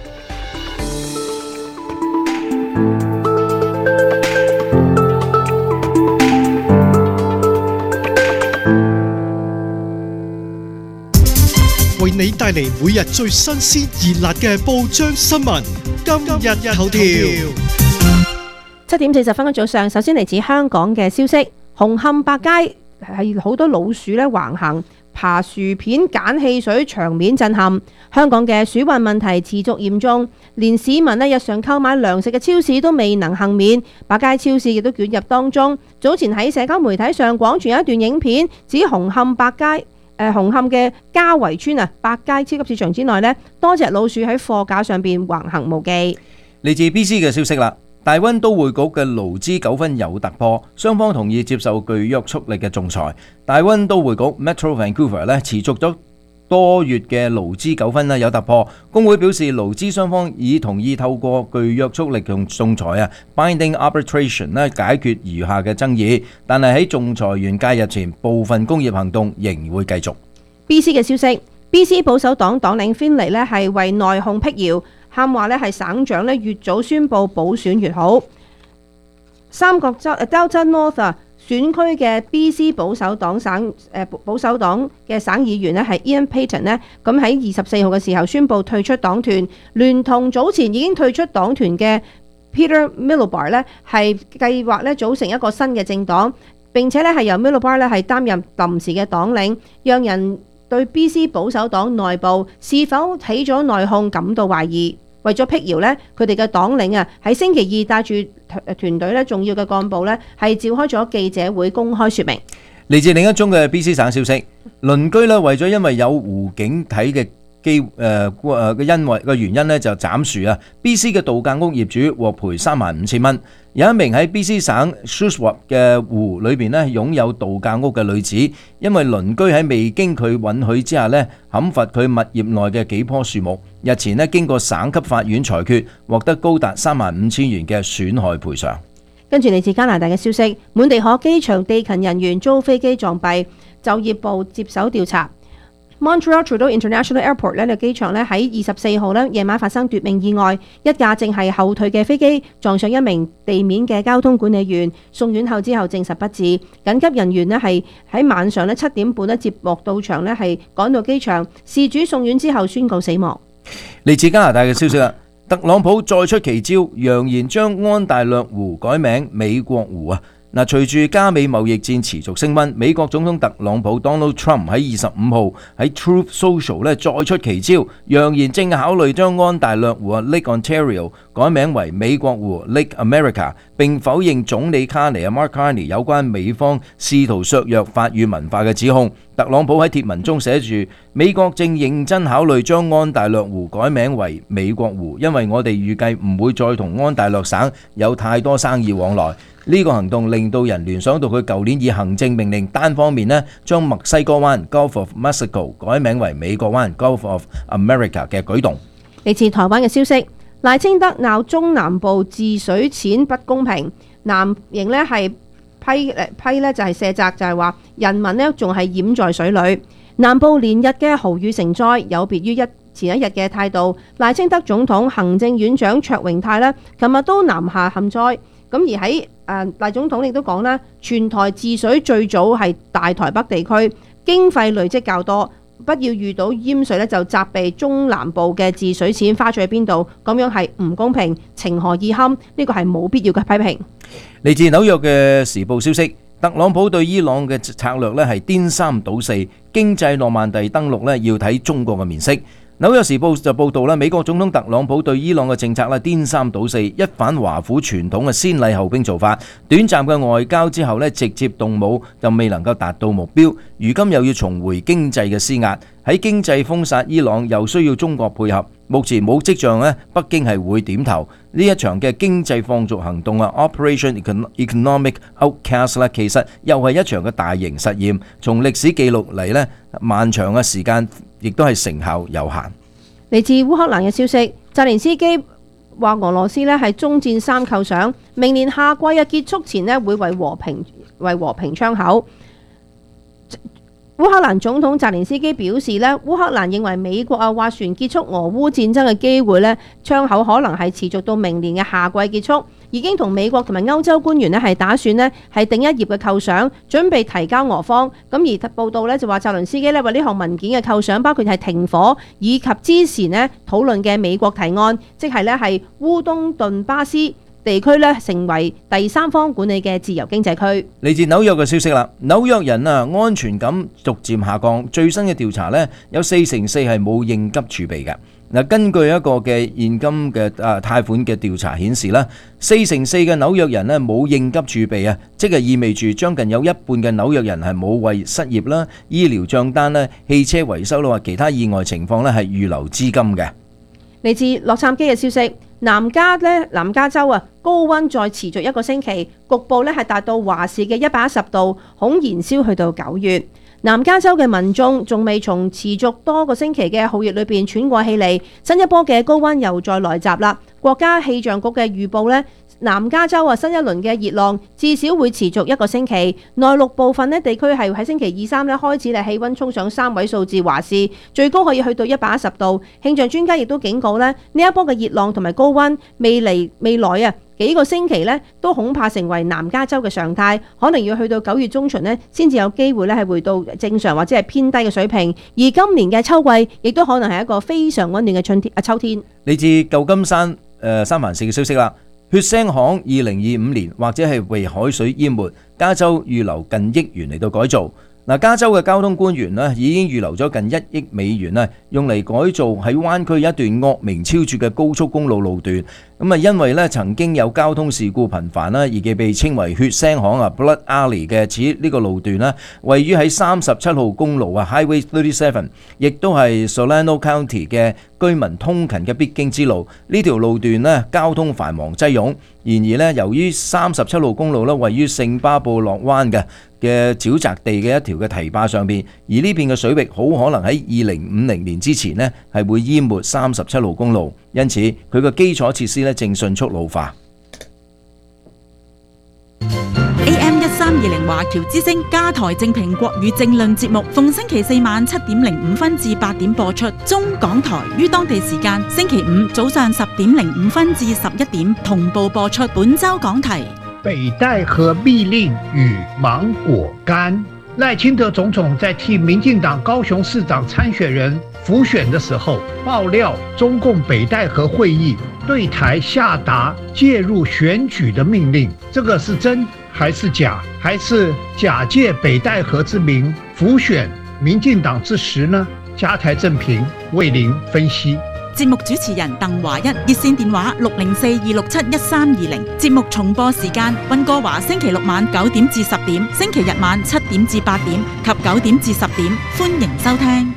為你帶嚟每日最新鮮熱辣嘅報章新聞，今日頭條。 七點四十分嘅早上，首先嚟自香港嘅消息，紅磡百佳係好多老鼠咧橫行，爬薯片揀汽水，場面震撼。香港嘅鼠患問題持續嚴重，連市民咧日常購買糧食嘅超市都未能幸免，百佳超市亦都捲入當中。早前喺社交媒體上廣傳有一段影片，指紅磡百佳誒、呃、紅磡嘅嘉圍村啊，百佳超級市場之內呢，多隻老鼠喺貨架上邊橫行無忌。 嚟自 B C 嘅消息啦。大溫都會局嘅勞資糾紛有突破，雙方同意接受具約束力嘅仲裁。大溫都會局 Metro Vancouver 咧持續咗多月嘅勞資糾紛咧有突破，工會表示勞資雙方已同意透過具約束力同仲裁啊 （binding arbitration） 咧解決餘下嘅爭議，但係喺仲裁員介入前，部分工業行動仍會繼續。 B C 嘅消息 ，B C 保守黨黨領 Finlay 咧係為內訌辟謠。喊話咧係省長咧越早宣布補選越好。三角洲 Delta North 啊選區嘅 B C 保守黨省誒保守黨嘅省議員咧係 Ian Paton 咧，咁喺二十四號嘅時候宣布退出黨團，聯同早前已經退出黨團嘅 Peter Milobar 咧係計劃咧組成一個新嘅政黨，並且咧係由 Milobar 咧係擔任臨時嘅黨領，讓人對 B C 保守黨內部是否起咗內訌感到懷疑。為咗辟謠呢，佢哋嘅黨領啊喺星期二帶住團隊咧重要嘅幹部呢係召開咗記者會公開說明。 嚟自另一宗嘅 B C 省消息，鄰居咧為咗因為有湖景體嘅機誒誒嘅因為嘅原因咧就斬樹啊 ！B C 嘅度假屋業主獲賠三萬五千蚊。有一名喺 B C 省 Shuswap 嘅湖裏邊咧擁有度假屋嘅女子，因為鄰居喺未經佢允許之下咧砍伐佢物業內嘅幾棵樹木，日前咧經過省級法院裁決，獲得高達三萬五千元嘅損害賠償。 跟住嚟自加拿大嘅消息，滿地可機場地勤人員遭飛機撞斃，就業部接手調查。Montreal Trudeau International Airport 呢個機場咧喺二十四號咧夜晚發生奪命意外，一架正係後退嘅飛機撞上一名地面嘅交通管理員，送院後之後證實不治。緊急人員咧係喺晚上咧七點半咧接獲到場咧係趕到機場，事主送院之後宣告死亡。 嚟自加拿大嘅消息啦，特朗普再出奇招，揚言將安大略湖改名美國湖啊！嗱，隨住加美貿易戰持續升溫，美國總統特朗普 Donald Trump 喺二十五號喺 Truth Social 咧再出奇招，揚言正考慮將安大略湖啊 Lake Ontario 改名為美國湖 Lake America， 並否認總理卡尼啊 Mark Carney 有關美方試圖削弱法語文化嘅指控。特朗普喺貼文中寫住：美國正認真考慮將安大略湖改名為美國湖，因為我哋預計唔會再同安大略省有太多生意往來。呢個行動令到人聯想到佢舊年以行政命令單方面呢將墨西哥灣 Gulf of Mexico 改名為美國灣 Gulf of America 嘅舉動。 嚟自台灣嘅消息，賴清德鬧中南部治水錢不公平，南營呢係批誒批呢就係卸責，就係話人民呢仲係淹在水裏。南部連日嘅豪雨成災，有別於一前一日嘅態度，賴清德總統、行政院長卓榮泰呢琴日都南下陷災。咁而喺誒賴總統亦都講啦，全台治水最早係大台北地區，經費累積較多，不要遇到淹水咧就責備中南部嘅治水錢花咗喺邊度，咁樣係唔公平，情何以堪？呢個係冇必要嘅批評。 嚟自紐約嘅時報消息，特朗普對伊朗嘅策略咧係顛三倒四，經濟諾曼第登陸咧要睇中國嘅面色。紐約時報就報道啦，美國總統特朗普對伊朗嘅政策咧顛三倒四，一反華府傳統嘅先禮後兵做法，短暫嘅外交之後咧直接動武就未能夠達到目標，如今又要重回經濟嘅施壓，喺經濟封殺伊朗又需要中國配合，目前冇跡象咧北京係會點頭。呢一場嘅經濟放逐行動啊 Operation Economic Outcast 咧，其實又係一場嘅大型實驗，從歷史記錄嚟咧漫長嘅時間，亦都係成效有限。 嚟自烏克蘭嘅消息，澤連斯基話俄羅斯咧係終戰三構想，明年夏季嘅結束前咧會為和平為和平窗口。烏克蘭總統澤連斯基表示咧，烏克蘭認為美國啊斡旋結束俄烏戰爭嘅機會咧窗口可能係持續到明年嘅夏季結束，已經同美國同埋歐洲官員咧係打算咧係定一頁嘅構想，準備提交俄方。咁而報道咧就話澤連斯基咧話呢項文件嘅構想包括係停火以及之前咧討論嘅美國提案，即係咧係烏東頓巴斯地區咧成為第三方管理嘅自由經濟區。 嚟自紐約嘅消息啦，紐約人啊安全感逐漸下降，最新嘅調查呢，有四成四係冇應急儲備嘅。嗱，根據一個嘅現金嘅啊貸款嘅調查顯示啦，四成四嘅紐約人呢冇應急儲備啊，即係意味住將近有一半嘅紐約人係冇為失業啦、醫療帳單啦、汽車維修啦或其他意外情況呢係預留資金嘅。 嚟自洛杉磯嘅消息，南加咧南加州啊高溫再持續一個星期，局部咧係達到華氏嘅一百一十度，恐燃燒去到九月。南加州嘅民眾仲未從持續多個星期嘅酷熱裏邊喘過氣嚟，新一波嘅高溫又再來襲啦。國家氣象局嘅預報呢，南加州啊新一輪嘅熱浪至少會持續一個星期，內陸部分呢地區係喺星期二三咧開始咧氣溫衝上三位數字華氏，最高可以去到一百一十度。氣象專家亦都警告咧，呢一波嘅熱浪同埋高溫未嚟未來啊幾個星期咧都恐怕成為南加州嘅常態，可能要去到九月中旬咧先至有機會咧係回到正常或者係偏低嘅水平。而今年嘅秋季亦都可能係一個非常溫暖嘅春天啊秋天。 嚟自舊金山誒、呃、三藩市嘅消息啦，血腥巷二零二五年或者係被海水淹沒，加州預留近億元嚟到改造。嗱，加州嘅交通官員咧已經預留咗近一億美元咧，用嚟改造喺灣區一段惡名昭著嘅高速公路路段。咁咁啊，因為咧曾經有交通事故頻繁啦，而佢被稱為血腥巷啊 （Blood Alley） 嘅此呢個路段啦，位於喺三十七號公路啊 （Highway thirty-seven），亦都係 Solano County 嘅居民通勤嘅必經之路。呢條路段呢，交通繁忙擠擁。然而咧，由於三十七號公路咧位於聖巴布洛灣嘅嘅沼澤地嘅一條嘅堤壩上邊，而呢片嘅水域好可能喺二零五零年之前呢係會淹沒三十七號公路，因此佢嘅基礎設施咧正迅速老化。 A M 一三二零華僑之聲加台正評國語政論節目，逢星期四晚七點零五分至八點播出。中港台於當地時間星期五早上十點零五分至十一點同步播出。本周講題： 北戴河密令與芒果乾。賴清德總統在替民進黨高雄市長參選人輔選的時候，爆料中共北戴河會議對台下達介入選舉的命令，這個是真還是假？還是假借北戴河之名輔選民進黨之實呢？加台正評為您分析。 節目主持人鄧華一，熱線電話六零四二六七一三二零。節目重播時間：溫哥華星期六晚九點至十點，星期日晚七點至八點及九點至十點。歡迎收聽。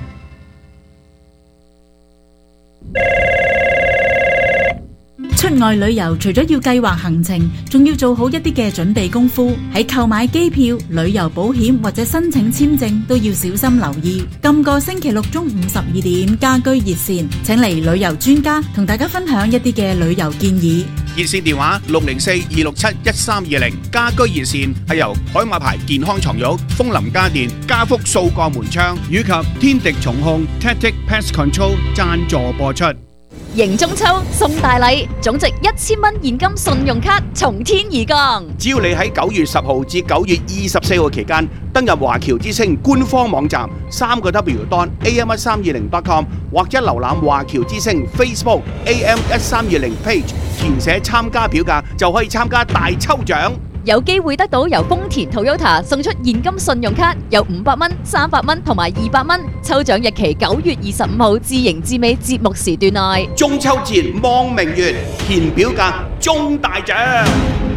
出外旅遊除咗要計劃行程，仲要做好一啲嘅準備功夫。喺購買機票、旅遊保險或者申請簽證都要小心留意。今個星期六中午十二點，家居熱線請嚟旅遊專家同大家分享一啲嘅旅遊建議。 熱線電話六零四二六七一三二零，家居熱線係由海馬牌健康床褥、楓林家電、家福數個門窗以及天敵蟲控 Tactic Pest Control 贊助播出。 迎中秋送大禮，總值一千蚊現金信用卡從天而降。 只要你喺九月十號至九月二十四號期間登入華僑之聲官方網站三個 W dot A M 一三二零 dot com 或者瀏覽華僑之聲 Facebook A M 一三二零 page， 填寫參加表格就可以參加大抽獎。 有機會得到由豐田 Toyota 送出現金信用卡，有五百蚊、三百蚊同埋二百蚊。抽獎日期九月二十五號至迎至尾節目時段內。 中秋節望明月，填表格中大獎。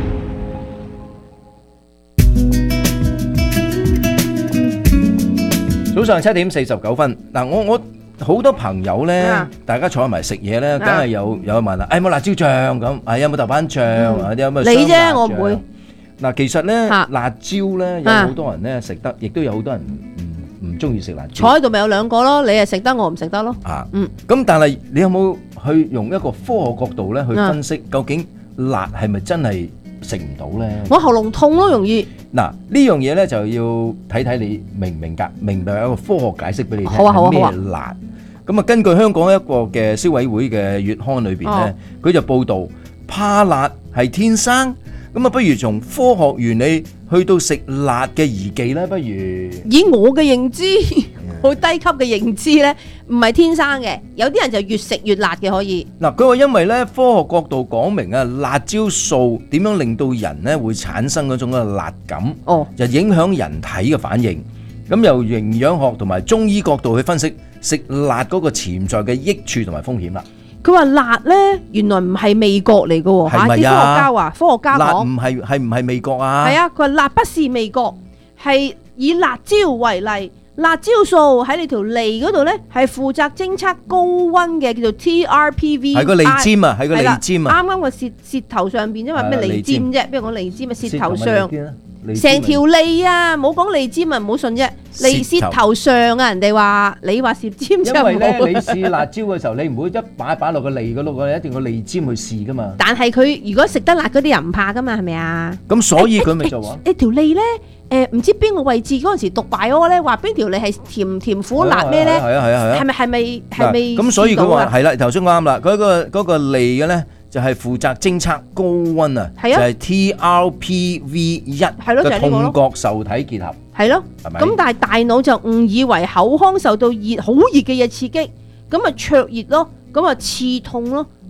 早上七點四十九分，嗱我我好多朋友咧，啊、大家坐埋食嘢咧，梗係有有問啦，誒、哎、有冇辣椒醬咁，誒有冇豆瓣醬，啊啲有冇？ 你啫，我唔會。 嗱，其實咧、啊、辣椒咧有好多人咧食得，亦都有好多人唔唔中意食辣椒。 坐喺度咪有兩個咯，你係食得，我唔食得咯。 啊，嗯。咁但係你有冇去用一個科學角度咧去分析，究竟辣係咪真係食唔到咧？ 我喉嚨痛咯，容易。 嗱呢樣嘢咧就要睇睇你明唔明白，明唔明有一個科學解釋俾你聽。 好啊好啊好啊。 咩辣？咁啊，根據香港一個嘅消委會嘅月刊裏邊咧，佢、哦、就報導怕辣係天生。咁啊，不如從科學原理去到食辣嘅宜忌啦。不如以我嘅認知，好低級嘅認知咧，唔係天生嘅，有啲人就越食越辣嘅可以。 嗱，佢話因為咧科學角度講明啊，辣椒素點樣令到人咧會產生嗰種嘅辣感，哦，就影響人體嘅反應。咁由營養學同埋中醫角度去分析食辣嗰個潛在嘅益處同埋風險啦。 佢話辣咧，原來唔係味覺嚟嘅喎，嚇！啲科學家話，科學家講辣唔係係唔係味覺啊？ 係啊，佢話辣不是味覺，係以辣椒為例，辣椒素喺你條脷嗰度咧係負責偵測高溫嘅，叫做 T R P V。係個脷尖啊，係個脷尖啊。 啱啱個舌舌頭上邊，因為咩脷尖啫？邊個講脷尖啊？舌頭上。成條脷啊，冇講脷尖啊，唔好信啫。脷舌頭上啊，人哋話你話舌尖就冇。 因為咧，你試辣椒嘅時候，你唔會一擺擺落個脷嗰度嘅，一定個脷尖去試噶嘛。但係佢如果食得辣嗰啲人唔怕噶嘛，係咪啊？ 咁所以佢咪就話： 你條脷咧，誒唔知邊個位置嗰陣時讀擺嗰個咧，話邊條脷係甜甜苦辣咩咧？係啊係啊係啊！係咪係咪係咪？ 咁所以佢話係啦，頭先啱啦，嗰個嗰個脷嘅咧。就係負責偵測高溫啊，就係 T R P V 一嘅痛覺受體結合。 係咯，咁但係大腦就誤以為口腔受到熱好熱嘅嘢刺激，咁啊灼熱咯，咁啊刺痛咯，咁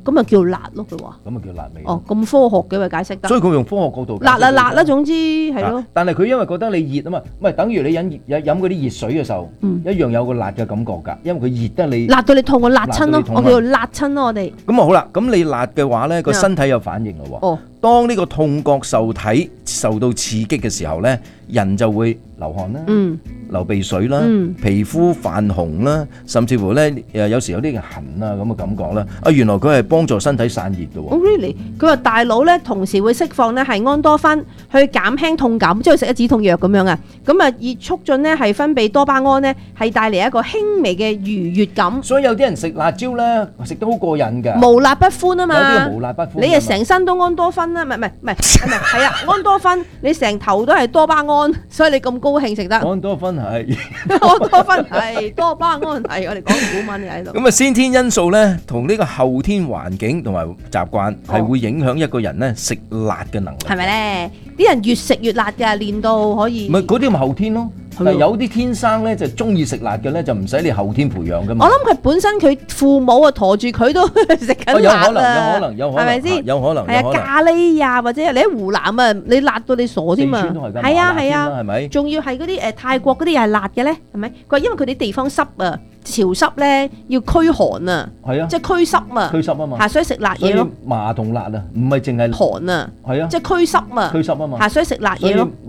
咁啊叫辣咯，佢話。 咁啊叫辣味。 哦，咁科學嘅佢解釋得。 所以佢用科學角度。 辣啊辣啦，總之係咯。 但係佢因為覺得你熱啊嘛，唔係等於你飲飲飲嗰啲熱水嘅時候， 嗯一樣有個辣嘅感覺㗎，因為佢熱得你。 辣到你痛，我辣親咯，我叫做辣親咯，我哋。 咁啊好啦，咁你辣嘅話咧，個身體有反應咯喎。 哦。 當呢個痛覺受體受到刺激嘅時候咧，人就會流汗啦， 嗯、 流鼻水啦， 嗯、 皮膚泛紅啦，甚至乎咧誒有時有啲痕啊咁嘅感覺啦。啊，原來佢係幫助身體散熱嘅喎。 Oh really？佢話大腦咧同時會釋放咧係安多酚去減輕痛感，即係食一止痛藥咁樣啊。咁啊，以促進咧係分泌多巴胺咧，係帶嚟一個輕微嘅愉悅感。 所以有啲人食辣椒咧，食得好過癮㗎。 無辣不歡啊嘛。 有啲無辣不歡。 你啊成身都安多酚啦，唔係唔係唔係唔係係啊安多酚，你成頭都係多巴胺，所以你咁高興食得。 安多酚係。 安多酚係多巴胺係，我哋講古文嘅喺度。 咁啊，先天因素咧，同呢個後天環境同埋習慣係會影響一個人咧食辣嘅能力。 係咪咧？啲人越食越辣㗎，練到可以。 唔係嗰啲咪後天咯。但有啲天生咧就中意食辣嘅咧，就唔使你後天培養噶嘛。 我諗佢本身佢父母啊陀住佢都食緊辣啊， 有可能有可能有可能， 係咪先？ 有可能係啊，咖喱啊，或者你喺湖南啊，你辣到你傻添啊！係啊係啊， 係咪？ 仲要係嗰啲誒泰國嗰啲又係辣嘅咧，係咪？佢話因為佢哋地方濕啊。潮濕咧要驅寒啊， 係啊， 即係驅濕啊， 驅濕啊嘛， 嚇所以食辣嘢咯。 麻同辣啊，唔係淨係寒啊， 係啊， 即係驅濕啊， 驅濕啊嘛， 嚇所以食辣嘢咯。